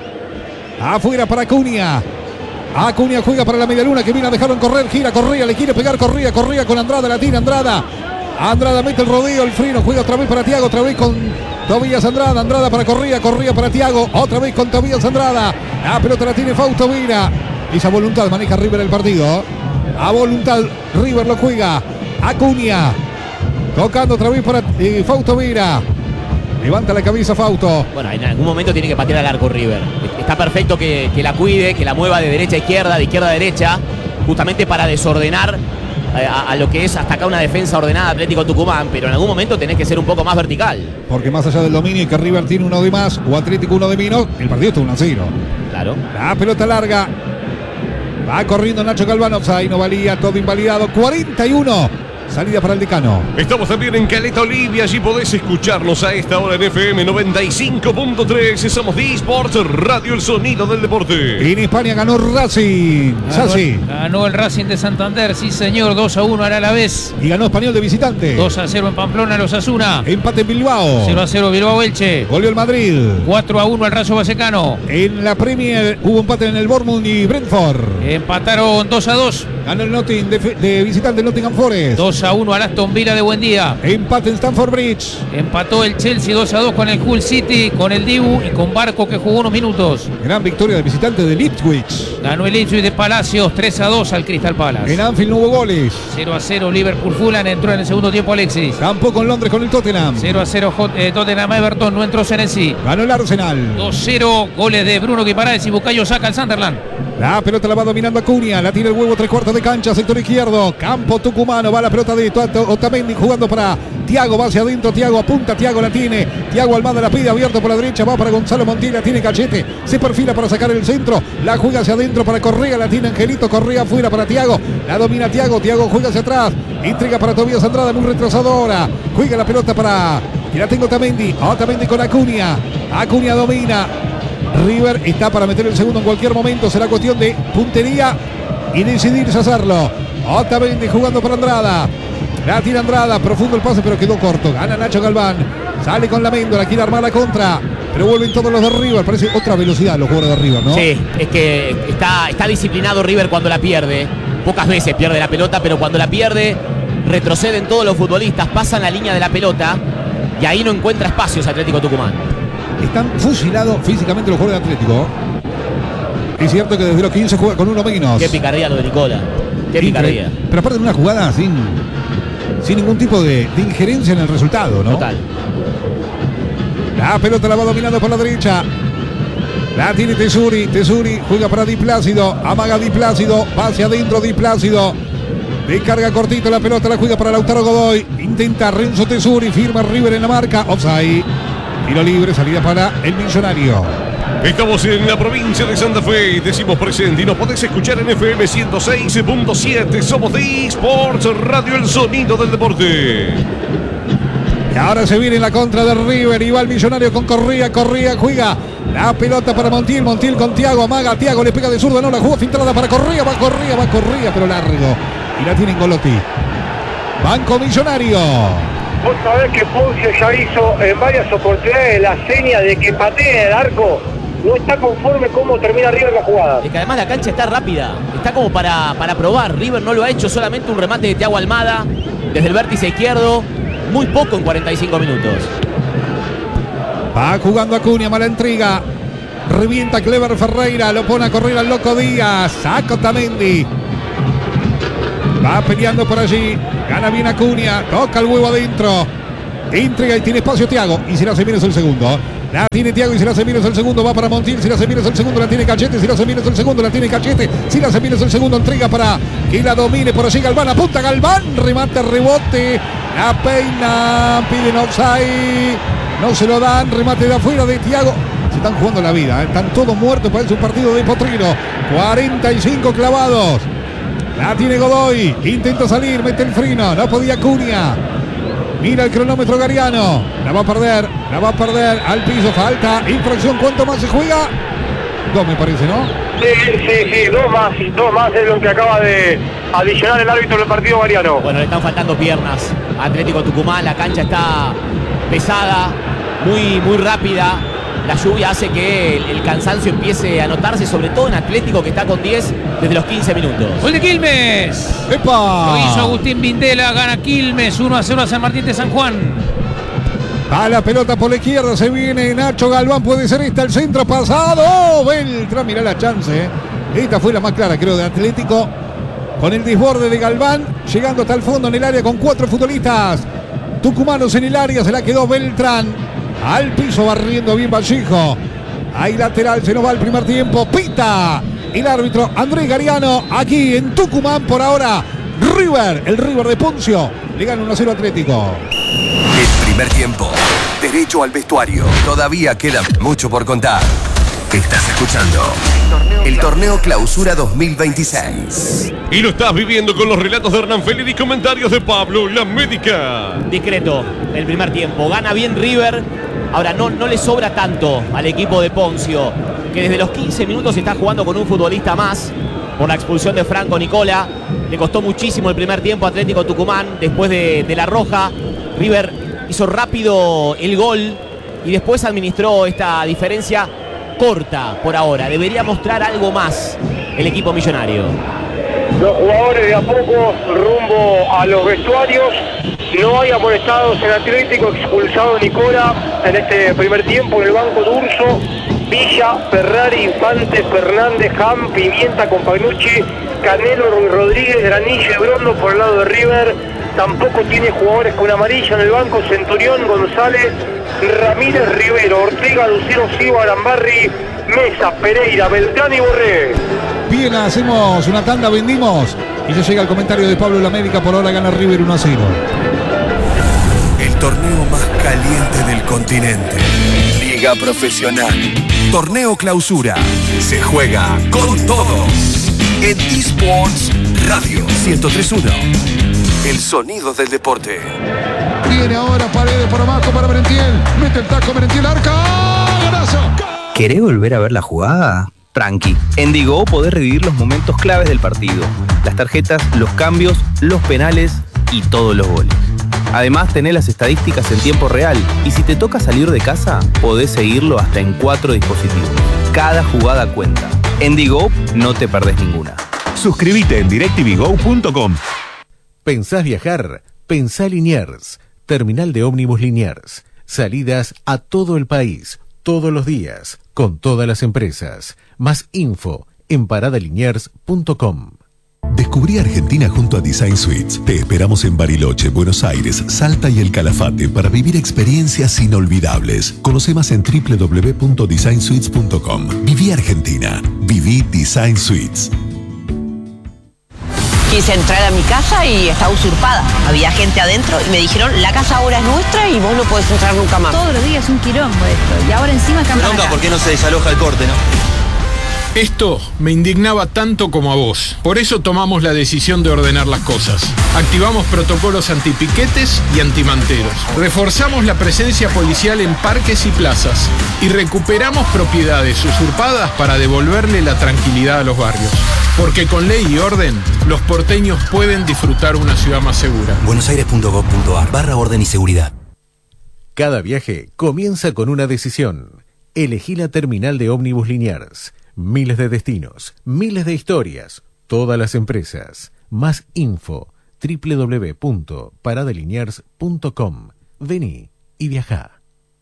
Speaker 2: Afuera para Acuña. Acuña juega para la medialuna que viene a dejarlo en correr. Gira Correa. Le quiere pegar Correa. Correa con Andrada. La tira Andrada. Andrada mete el rodeo. El freno. Juega otra vez para Thiago. Otra vez con Tobías Andrada. Andrada para Correa. Correa para Thiago. Otra vez con Tobías Andrada. La pelota la tiene Fausto Vera. Esa voluntad maneja River el partido. A voluntad River lo juega. Acuña. Tocando otra vez para Fausto Vera. Levanta la cabeza Fausto.
Speaker 3: Bueno, en algún momento tiene que patear al arco River. Está perfecto que la cuide, que la mueva de derecha a izquierda, de izquierda a derecha, justamente para desordenar a lo que es hasta acá una defensa ordenada Atlético Tucumán, pero en algún momento tenés que ser un poco más vertical.
Speaker 2: Porque más allá del dominio y que River tiene uno de más o Atlético uno de menos, el partido está 1-0.
Speaker 3: Claro.
Speaker 2: La pelota larga. Va corriendo Nacho Galván. Ahí no valía, todo invalidado. 41. Salida para el Decano.
Speaker 4: Estamos también en Caleta Olivia. Allí podés escucharnos a esta hora en FM 95.3. Somos D-Sports Radio, el sonido del deporte.
Speaker 2: En España ganó Racing.
Speaker 5: Ganó el Racing de Santander, sí señor, 2-1 al Alavés.
Speaker 2: Y ganó Español de visitante.
Speaker 5: 2-0 en Pamplona, los Osasuna.
Speaker 2: Empate en Bilbao.
Speaker 5: 0-0 Bilbao Elche.
Speaker 2: Goleó el Madrid.
Speaker 5: 4-1 al Rayo Vallecano.
Speaker 2: En la Premier hubo empate en el Bournemouth y Brentford.
Speaker 5: Empataron 2-2.
Speaker 2: Ganó el Nottingham de visitante el Nottingham Forest.
Speaker 5: 2-1 al Aston Villa de Buendía.
Speaker 2: Empate en Stamford Bridge.
Speaker 5: Empató el Chelsea 2-2 con el Hull City, con el Dibu y con Barco que jugó unos minutos.
Speaker 2: Gran victoria del visitante de Ipswich.
Speaker 5: Ganó el Ipswich de Palacios 3-2 al Crystal Palace.
Speaker 2: En Anfield no hubo goles.
Speaker 5: 0-0 Liverpool Fulham, entró en el segundo tiempo Alexis.
Speaker 2: Tampoco en Londres con el Tottenham.
Speaker 5: 0-0 Tottenham Everton, no entró Senesi.
Speaker 2: Ganó el Arsenal.
Speaker 5: 2-0 goles de Bruno Guimaraes y Bucayo saca al Sunderland.
Speaker 2: La pelota la va dominando Acuña, la tira el huevo 3/4 de cancha, sector izquierdo, campo tucumano, va la pelota de Otamendi jugando para Thiago, va hacia adentro, Thiago apunta, Thiago la tiene, Thiago Almada la pide abierto por la derecha, va para Gonzalo Montiel, tiene Cachete, se perfila para sacar el centro, la juega hacia adentro para Correa, la tiene Angelito, Correa afuera para Thiago, la domina Thiago, Thiago juega hacia atrás, intriga para Tobías Andrada, muy retrasado ahora, juega la pelota para, y la tengo Otamendi con Acuña, Acuña domina. River está para meter el segundo en cualquier momento. Será cuestión de puntería y decidirse hacerlo. Otamendi jugando para Andrada. La tira Andrada, profundo el pase, pero quedó corto. Gana Nacho Galván. Sale con la Méndola, quiere armar la contra. Pero vuelven todos los de River. Parece otra velocidad los jugadores de River, ¿no?
Speaker 3: Sí, es que está disciplinado River cuando la pierde. Pocas veces pierde la pelota, pero cuando la pierde, retroceden todos los futbolistas, pasan la línea de la pelota y ahí no encuentra espacios Atlético Tucumán.
Speaker 2: Están fusilados físicamente los jugadores de Atlético. Es cierto que desde los 15 juega con uno menos.
Speaker 3: Qué picardía lo de Nicola. Qué picardía.
Speaker 2: Pero aparte de una jugada sin ningún tipo de injerencia en el resultado, ¿no?
Speaker 3: Total.
Speaker 2: La pelota la va dominando por la derecha. La tiene Tesuri. Tesuri juega para Di Plácido. Amaga Di Plácido. Va hacia adentro Di Plácido. Descarga cortito la pelota. La juega para Lautaro Godoy. Intenta Renzo Tesuri. Firma River en la marca. Offside. Tiro libre, salida para el Millonario.
Speaker 4: Estamos en la provincia de Santa Fe, decimos presente y nos podés escuchar en FM 106.7. Somos de Sports Radio, el sonido del deporte.
Speaker 2: Y ahora se viene la contra de River y va el Millonario con Correa. Correa juega la pelota para Montiel. Montiel con Thiago, amaga. Thiago le pega de zurda, no la jugó filtrada para Correa. Va Correa, pero largo. Y la tiene Ingolotti. Banco Millonario.
Speaker 1: Vos sabés que Poncio ya hizo en varias oportunidades la seña de que patee el arco. No está conforme cómo termina River la jugada.
Speaker 3: Es que además la cancha está rápida. Está como para probar. River no lo ha hecho, solamente un remate de Thiago Almada desde el vértice izquierdo. Muy poco en 45 minutos.
Speaker 2: Va jugando Acuña, mala intriga. Revienta Clever Ferreira. Lo pone a correr al loco Díaz. Saca Otamendi. Va peleando por allí. Gana bien Acuña. Toca el huevo adentro. Entrega y tiene espacio Thiago. Y si la hace bien es el segundo. La tiene Thiago y si la hace bien es el segundo. Va para Montiel. Si la hace bien es el segundo. La tiene Cachete. Si la hace bien es el segundo. La tiene Cachete. Si la hace bien es el segundo. Entrega para que la domine por allí Galván. Apunta Galván. Remate, rebote. La peina. Piden offside. No se lo dan. Remate de afuera de Thiago. Se están jugando la vida. Están todos muertos. Parece un partido de potrero. 45 clavados. La tiene Godoy. Intenta salir. Mete el freno. No podía Acuña. Mira el cronómetro Gariano. La va a perder. La va a perder. Al piso. Falta. Infracción. ¿Cuánto más se juega? 2 me parece, ¿no?
Speaker 1: Sí. 2 más es lo que acaba de adicionar el árbitro del partido Gariano.
Speaker 3: Bueno, le están faltando piernas a Atlético Tucumán. La cancha está pesada, muy rápida. La lluvia hace que el cansancio empiece a notarse, sobre todo en Atlético, que está con 10 desde los 15 minutos.
Speaker 5: ¡Gol de Quilmes!
Speaker 2: ¡Epa!
Speaker 5: Lo hizo Agustín Vindela, gana Quilmes, 1-0 a San Martín de San Juan.
Speaker 2: A la pelota por la izquierda, se viene Nacho Galván, puede ser esta el centro pasado. Beltrán, mirá la chance. Esta fue la más clara, creo, de Atlético. Con el desborde de Galván, llegando hasta el fondo en el área con 4 futbolistas tucumanos en el área, se la quedó Beltrán. Al piso barriendo bien Vallejo. Ahí lateral, se nos va el primer tiempo. Pita el árbitro Andrés Gariano. Aquí en Tucumán por ahora. River, el River de Poncio. Le gana 1-0 Atlético.
Speaker 6: El primer tiempo. Derecho al vestuario. Todavía queda mucho por contar. Estás escuchando el Torneo Clausura 2026.
Speaker 4: Y lo estás viviendo con los relatos de Hernán Félix y comentarios de Pablo La Médica.
Speaker 3: Discreto el primer tiempo. Gana bien River. Ahora no le sobra tanto al equipo de Poncio, que desde los 15 minutos está jugando con un futbolista más por la expulsión de Franco Nicola. Le costó muchísimo el primer tiempo a Atlético Tucumán después de la roja. River hizo rápido el gol y después administró esta diferencia corta por ahora. Debería mostrar algo más el equipo millonario.
Speaker 1: Los jugadores de a poco rumbo a los vestuarios. No hay amonestados en Atlético, expulsado Nicola en este primer tiempo en el banco de Urso. Villa, Ferrari, Infante, Fernández, Ham, Pimienta, Compagnucci, Canelo, Ruiz Rodríguez, Granillo y Brondo por el lado de River. Tampoco tiene jugadores con amarilla en el banco. Centurión, González, Ramírez, Rivero, Ortega, Lucero, Silva, Arambarri, Mesa, Pereira, Beltrán y Borré.
Speaker 2: Bien, hacemos una tanda, vendimos. Y ya llega el comentario de Pablo La Médica. Por ahora gana River 1-0.
Speaker 6: El torneo más caliente del continente. Liga Profesional. Torneo Clausura. Se juega con todo. En eSports Radio 103.1. El sonido del deporte.
Speaker 2: Viene ahora Paredes por abajo para Merentiel. Mete el taco Merentiel, arca. ¡Golazo!
Speaker 7: ¿Querés volver a ver la jugada? Tranqui. En Digo podés revivir los momentos claves del partido. Las tarjetas, los cambios, los penales y todos los goles. Además tenés las estadísticas en tiempo real y si te toca salir de casa, podés seguirlo hasta en 4 dispositivos. Cada jugada cuenta. En Digo no te perdés ninguna.
Speaker 8: Suscríbete en directvgo.com. ¿Pensás viajar? Pensá Liniers. Terminal de ómnibus Liniers. Salidas a todo el país, todos los días, con todas las empresas. Más info en paradaliniers.com.
Speaker 9: Descubrí Argentina junto a Design Suites. Te esperamos en Bariloche, Buenos Aires, Salta y El Calafate para vivir experiencias inolvidables. Conoce más en www.designsuites.com. Viví Argentina. Viví Design Suites.
Speaker 10: Quise entrar a mi casa y estaba usurpada. Había gente adentro y me dijeron, la casa ahora es nuestra y vos no podés entrar nunca más.
Speaker 11: Todos los días es un quilombo esto. Y ahora encima cambian.
Speaker 12: Bronca, ¿por qué no se desaloja el corte, no?
Speaker 13: Esto me indignaba tanto como a vos. Por eso tomamos la decisión de ordenar las cosas. Activamos protocolos antipiquetes y antimanteros. Reforzamos la presencia policial en parques y plazas. Y recuperamos propiedades usurpadas para devolverle la tranquilidad a los barrios. Porque con ley y orden, los porteños pueden disfrutar una ciudad más segura.
Speaker 12: buenosaires.gov.ar/orden y seguridad.
Speaker 8: Cada viaje comienza con una decisión. Elegí la terminal de ómnibus Liniers. Miles de destinos, miles de historias, todas las empresas. Más info, www.paradaliniers.com. Vení y viajá.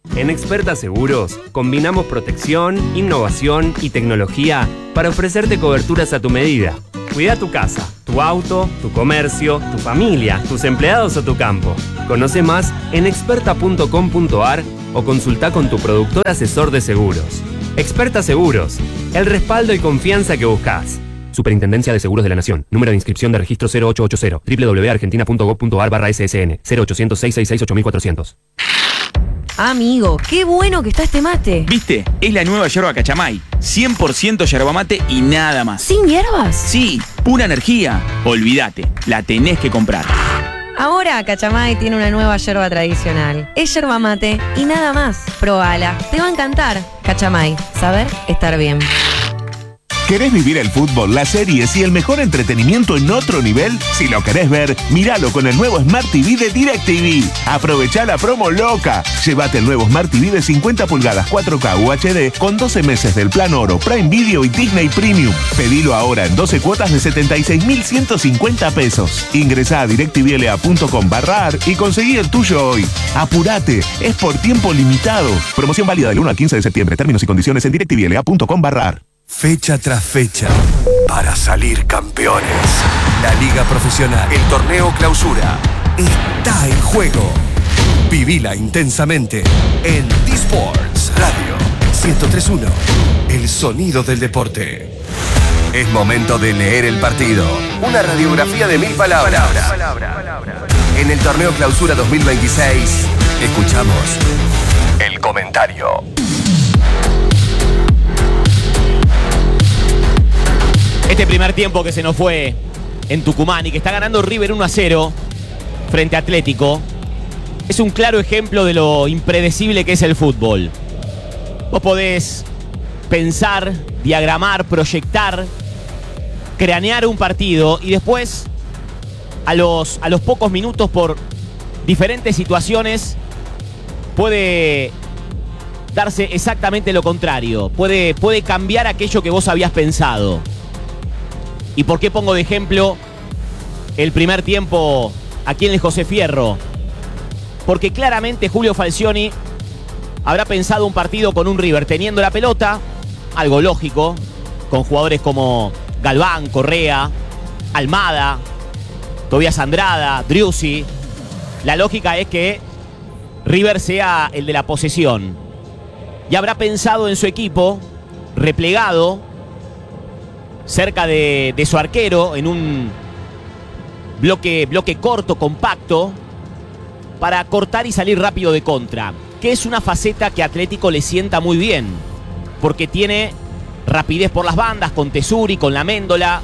Speaker 14: En Experta Seguros, combinamos protección, innovación y tecnología para ofrecerte coberturas a tu medida. Cuida tu casa, tu auto, tu comercio, tu familia, tus empleados o tu campo. Conoce más en experta.com.ar o consulta con tu productor asesor de seguros. Experta Seguros, el respaldo y confianza que buscas. Superintendencia de Seguros de la Nación. Número de inscripción de registro 0880. www.argentina.gov.ar/ssn. 0800 666 8400.
Speaker 15: Amigo, qué bueno que está este mate.
Speaker 16: ¿Viste? Es la nueva yerba Cachamay. 100% yerba mate y nada más.
Speaker 15: ¿Sin hierbas?
Speaker 16: Sí, pura energía. Olvídate, la tenés que comprar.
Speaker 15: Ahora Cachamay tiene una nueva yerba tradicional. Es yerba mate y nada más. Probala, te va a encantar. Cachamay, saber estar bien.
Speaker 17: ¿Querés vivir el fútbol, las series y el mejor entretenimiento en otro nivel? Si lo querés ver, míralo con el nuevo Smart TV de DirecTV. Aprovechá la promo loca. Llévate el nuevo Smart TV de 50 pulgadas 4K UHD con 12 meses del plan Oro, Prime Video y Disney Premium. Pedilo ahora en 12 cuotas de 76.150 pesos. Ingresá a directvla.com/ar y conseguí el tuyo hoy. Apurate, es por tiempo limitado. Promoción válida del 1 al 15 de septiembre. Términos y condiciones en directvla.com/ar.
Speaker 6: Fecha tras fecha, para salir campeones. La Liga Profesional, el Torneo Clausura, está en juego. Vivila intensamente en D-Sports Radio 103.1, el sonido del deporte. Es momento de leer el partido. Una radiografía de 1000 palabras. En el Torneo Clausura 2026, escuchamos el comentario.
Speaker 3: Este primer tiempo que se nos fue en Tucumán y que está ganando River 1-0 frente a Atlético es un claro ejemplo de lo impredecible que es el fútbol. Vos podés pensar, diagramar, proyectar, cranear un partido y después a los pocos minutos por diferentes situaciones puede darse exactamente lo contrario. Puede cambiar aquello que vos habías pensado. ¿Y por qué pongo de ejemplo el primer tiempo aquí en el José Fierro? Porque claramente Julio Falcioni habrá pensado un partido con un River teniendo la pelota, algo lógico, con jugadores como Galván, Correa, Almada, Tobías Andrada, Driussi. La lógica es que River sea el de la posesión. Y habrá pensado en su equipo replegado cerca de su arquero, en un bloque corto, compacto, para cortar y salir rápido de contra, que es una faceta que a Atlético le sienta muy bien, porque tiene rapidez por las bandas, con Tesuri, con la Méndola,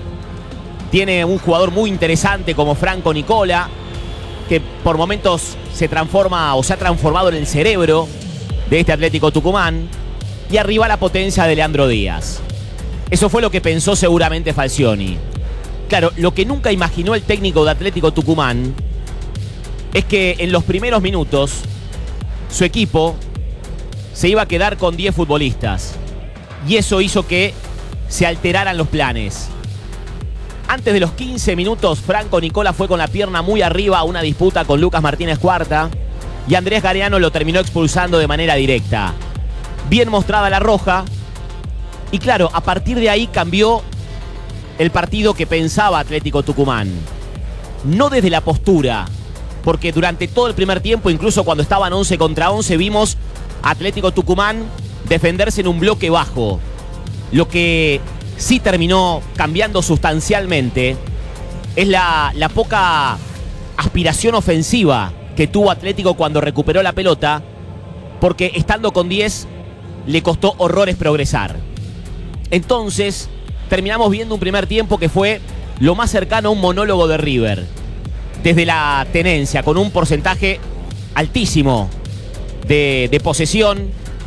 Speaker 3: tiene un jugador muy interesante como Franco Nicola, que por momentos se transforma o se ha transformado en el cerebro de este Atlético Tucumán, y arriba la potencia de Leandro Díaz. Eso fue lo que pensó seguramente Falcioni. Claro, lo que nunca imaginó el técnico de Atlético Tucumán es que en los primeros minutos su equipo se iba a quedar con 10 futbolistas. Y eso hizo que se alteraran los planes. Antes de los 15 minutos, Franco Nicola fue con la pierna muy arriba a una disputa con Lucas Martínez Cuarta y Andrés Galeano lo terminó expulsando de manera directa. Bien mostrada la roja. Y claro, a partir de ahí cambió el partido que pensaba Atlético Tucumán. No desde la postura, porque durante todo el primer tiempo, incluso cuando estaban 11 contra 11, vimos a Atlético Tucumán defenderse en un bloque bajo. Lo que sí terminó cambiando sustancialmente es la poca aspiración ofensiva que tuvo Atlético cuando recuperó la pelota, porque estando con 10 le costó horrores progresar. Entonces, terminamos viendo un primer tiempo que fue lo más cercano a un monólogo de River. Desde la tenencia, con un porcentaje altísimo de posesión,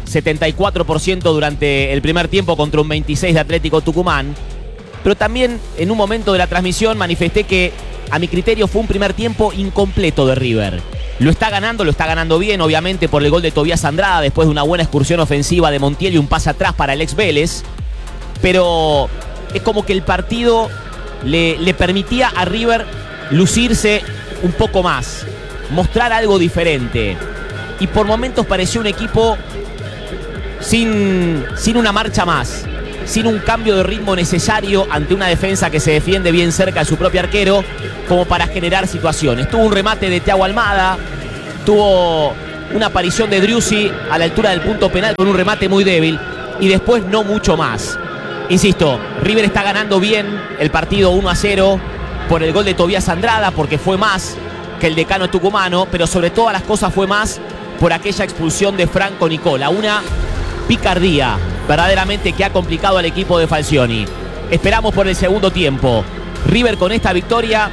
Speaker 3: 74% durante el primer tiempo contra un 26% de Atlético Tucumán. Pero también en un momento de la transmisión manifesté que, a mi criterio, fue un primer tiempo incompleto de River. Lo está ganando bien, obviamente, por el gol de Tobías Andrada, después de una buena excursión ofensiva de Montiel y un pase atrás para el ex Vélez. Pero es como que el partido le permitía a River lucirse un poco más, mostrar algo diferente. y por momentos pareció un equipo sin una marcha más, sin un cambio de ritmo necesario ante una defensa que se defiende bien cerca de su propio arquero, como para generar situaciones. Tuvo un remate de Thiago Almada, tuvo una aparición de Driussi a la altura del punto penal con un remate muy débil, y después no mucho más. Insisto, River está ganando bien el partido 1-0 por el gol de Tobías Andrada, porque fue más que el decano tucumano, pero sobre todas las cosas fue más por aquella expulsión de Franco Nicola. Una picardía verdaderamente que ha complicado al equipo de Falcioni. Esperamos por el segundo tiempo. River con esta victoria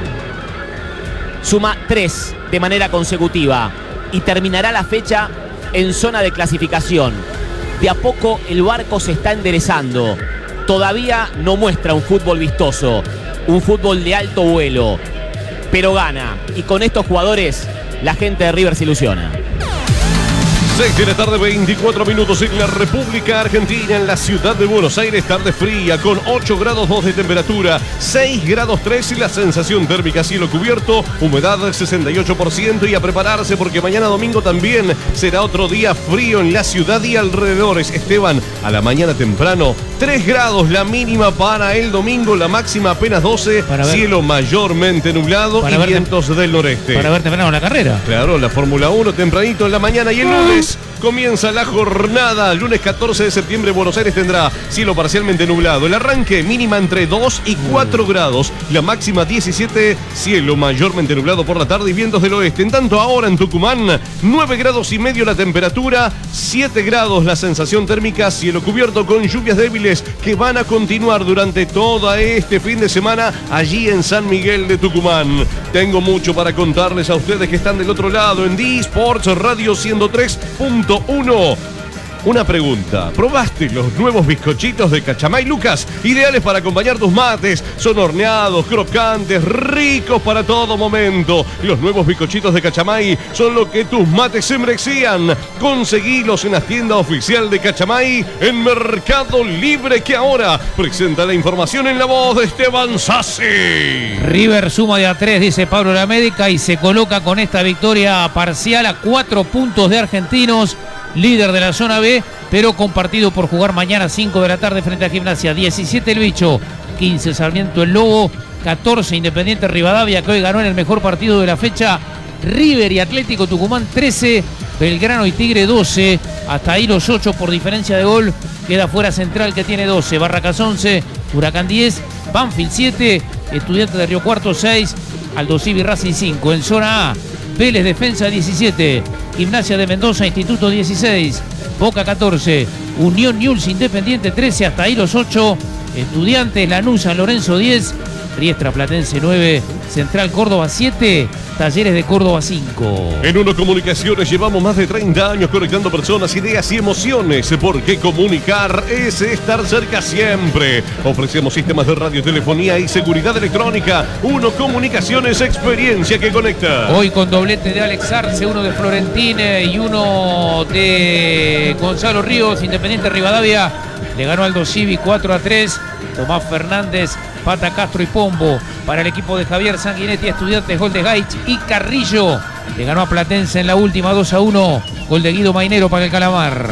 Speaker 3: suma 3 de manera consecutiva y terminará la fecha en zona de clasificación. De a poco el barco se está enderezando. Todavía no muestra un fútbol vistoso, un fútbol de alto vuelo, pero gana. Y con estos jugadores la gente de River se ilusiona.
Speaker 4: 6 de la tarde, 24 minutos en la República Argentina, en la ciudad de Buenos Aires. Tarde fría con 8 grados 2 de temperatura, 6 grados 3 y la sensación térmica cielo cubierto, humedad 68%, y a prepararse porque mañana domingo también será otro día frío en la ciudad y alrededores. Esteban, a la mañana temprano, 3 grados la mínima para el domingo, la máxima apenas 12, cielo mayormente nublado y vientos del noreste.
Speaker 5: Para ver temprano la carrera.
Speaker 4: Claro, la Fórmula 1 tempranito en la mañana, y el lunes comienza la jornada. El lunes 14 de septiembre Buenos Aires tendrá cielo parcialmente nublado. El arranque mínima entre 2 y 4 grados. La máxima 17, cielo mayormente nublado por la tarde y vientos del oeste. En tanto ahora en Tucumán, 9 grados y medio la temperatura, 7 grados la sensación térmica, cielo cubierto con lluvias débiles que van a continuar durante todo este fin de semana allí en San Miguel de Tucumán. Tengo mucho para contarles a ustedes que están del otro lado en D-Sports Radio 103.1. Una pregunta, ¿probaste los nuevos bizcochitos de Cachamay, Lucas? Ideales para acompañar tus mates, son horneados, crocantes, ricos para todo momento. Los nuevos bizcochitos de Cachamay son lo que tus mates se merecían. Conseguilos en la tienda oficial de Cachamay en Mercado Libre, que ahora presenta la información en la voz de Esteban Sassi.
Speaker 5: River suma de a 3, dice Pablo La Médica, y se coloca con esta victoria parcial a 4 puntos de Argentinos, líder de la zona B, pero con partido por jugar mañana 5 de la tarde frente a Gimnasia. 17 el Bicho, 15 Sarmiento el Lobo, 14 Independiente Rivadavia, que hoy ganó en el mejor partido de la fecha. River y Atlético Tucumán 13, Belgrano y Tigre 12, hasta ahí los 8 por diferencia de gol. Queda fuera Central, que tiene 12, Barracas 11, Huracán 10, Banfield 7, Estudiantes de Río Cuarto 6, Aldosivi Racing 5. En zona A, Vélez Defensa 17, Gimnasia de Mendoza Instituto 16, Boca 14, Unión Newell's Independiente 13, hasta ahí los 8, Estudiantes Lanús San Lorenzo 10, Riestra Platense 9, Central Córdoba 7, Talleres de Córdoba 5.
Speaker 4: En Uno Comunicaciones llevamos más de 30 años conectando personas, ideas y emociones, porque comunicar es estar cerca siempre. Ofrecemos sistemas de radiotelefonía y seguridad electrónica. Uno Comunicaciones, experiencia que conecta.
Speaker 5: Hoy con doblete de Alex Arce, uno de Florentine y uno de Gonzalo Ríos. Independiente Rivadavia le ganó Aldo Civi 4-3. Tomás Fernández, Pata Castro y Pombo para el equipo de Javier Sanguinetti. Estudiantes, gol de Gaich y Carrillo. Le ganó a Platense en la última 2-1. Gol de Guido Mainero para el Calamar.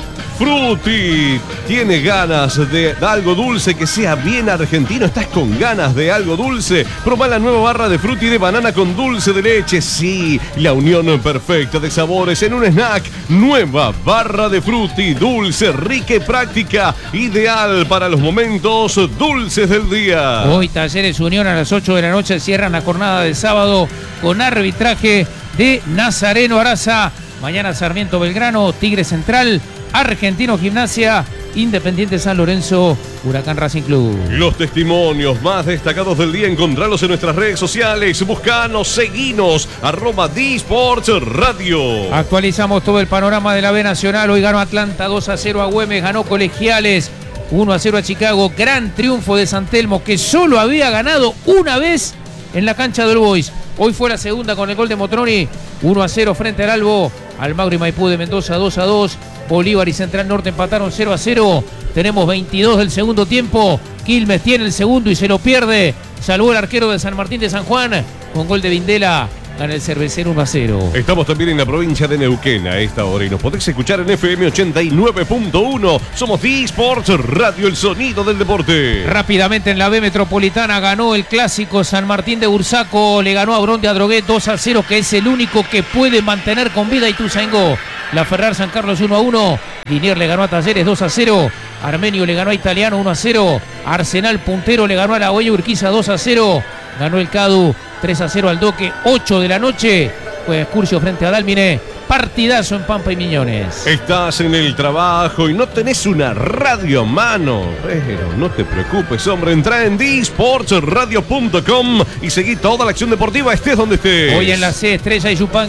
Speaker 4: Frutti tiene ganas de algo dulce que sea bien argentino. ¿Estás con ganas de algo dulce? Probá la nueva barra de Frutti de banana con dulce de leche. Sí, la unión perfecta de sabores en un snack. Nueva barra de Frutti, dulce, rica y práctica, ideal para los momentos dulces del día.
Speaker 5: Hoy Talleres Unión a las 8 de la noche cierran la jornada de sábado con arbitraje de Nazareno Araza. Mañana Sarmiento Belgrano, Tigre Central, Argentino Gimnasia, Independiente San Lorenzo, Huracán Racing Club.
Speaker 4: Los testimonios más destacados del día, encontralos en nuestras redes sociales. Buscanos, seguinos, @D-Sports Radio.
Speaker 5: Actualizamos todo el panorama de la B Nacional. Hoy ganó Atlanta 2-0 a Güemes, ganó Colegiales 1-0 a Chicago. Gran triunfo de San Telmo, que solo había ganado una vez en la cancha del Boys. Hoy fue la segunda con el gol de Motroni. 1-0 frente al Albo. Almagro y Maipú de Mendoza 2-2. Bolívar y Central Norte empataron 0-0. Tenemos 22 del segundo tiempo. Quilmes tiene el segundo y se lo pierde. Salvó el arquero de San Martín de San Juan con gol de Vindela gana el Cervecero 1-0.
Speaker 4: Estamos también en la provincia de Neuquén a esta hora y nos podés escuchar en FM 89.1. Somos D-Sports Radio, el sonido del deporte.
Speaker 5: Rápidamente en la B Metropolitana ganó el clásico San Martín de Bursaco, le ganó a Bron de Adrogué 2-0, que es el único que puede mantener con vida Ituzaingó. La Ferrar San Carlos 1-1, Liniers le ganó a Talleres 2-0, Armenio le ganó a Italiano 1-0, Arsenal puntero le ganó a La Hoya Urquiza 2-0, ganó el Cadu 3-0 al Doque, 8 de la noche, fue Excursio frente a Dálmine, partidazo en Pampa y Miñones.
Speaker 4: Estás en el trabajo y no tenés una radio a mano, pero no te preocupes, hombre, entra en dsportsradio.com y seguí toda la acción deportiva, estés donde estés.
Speaker 5: Hoy en la C, Estrella y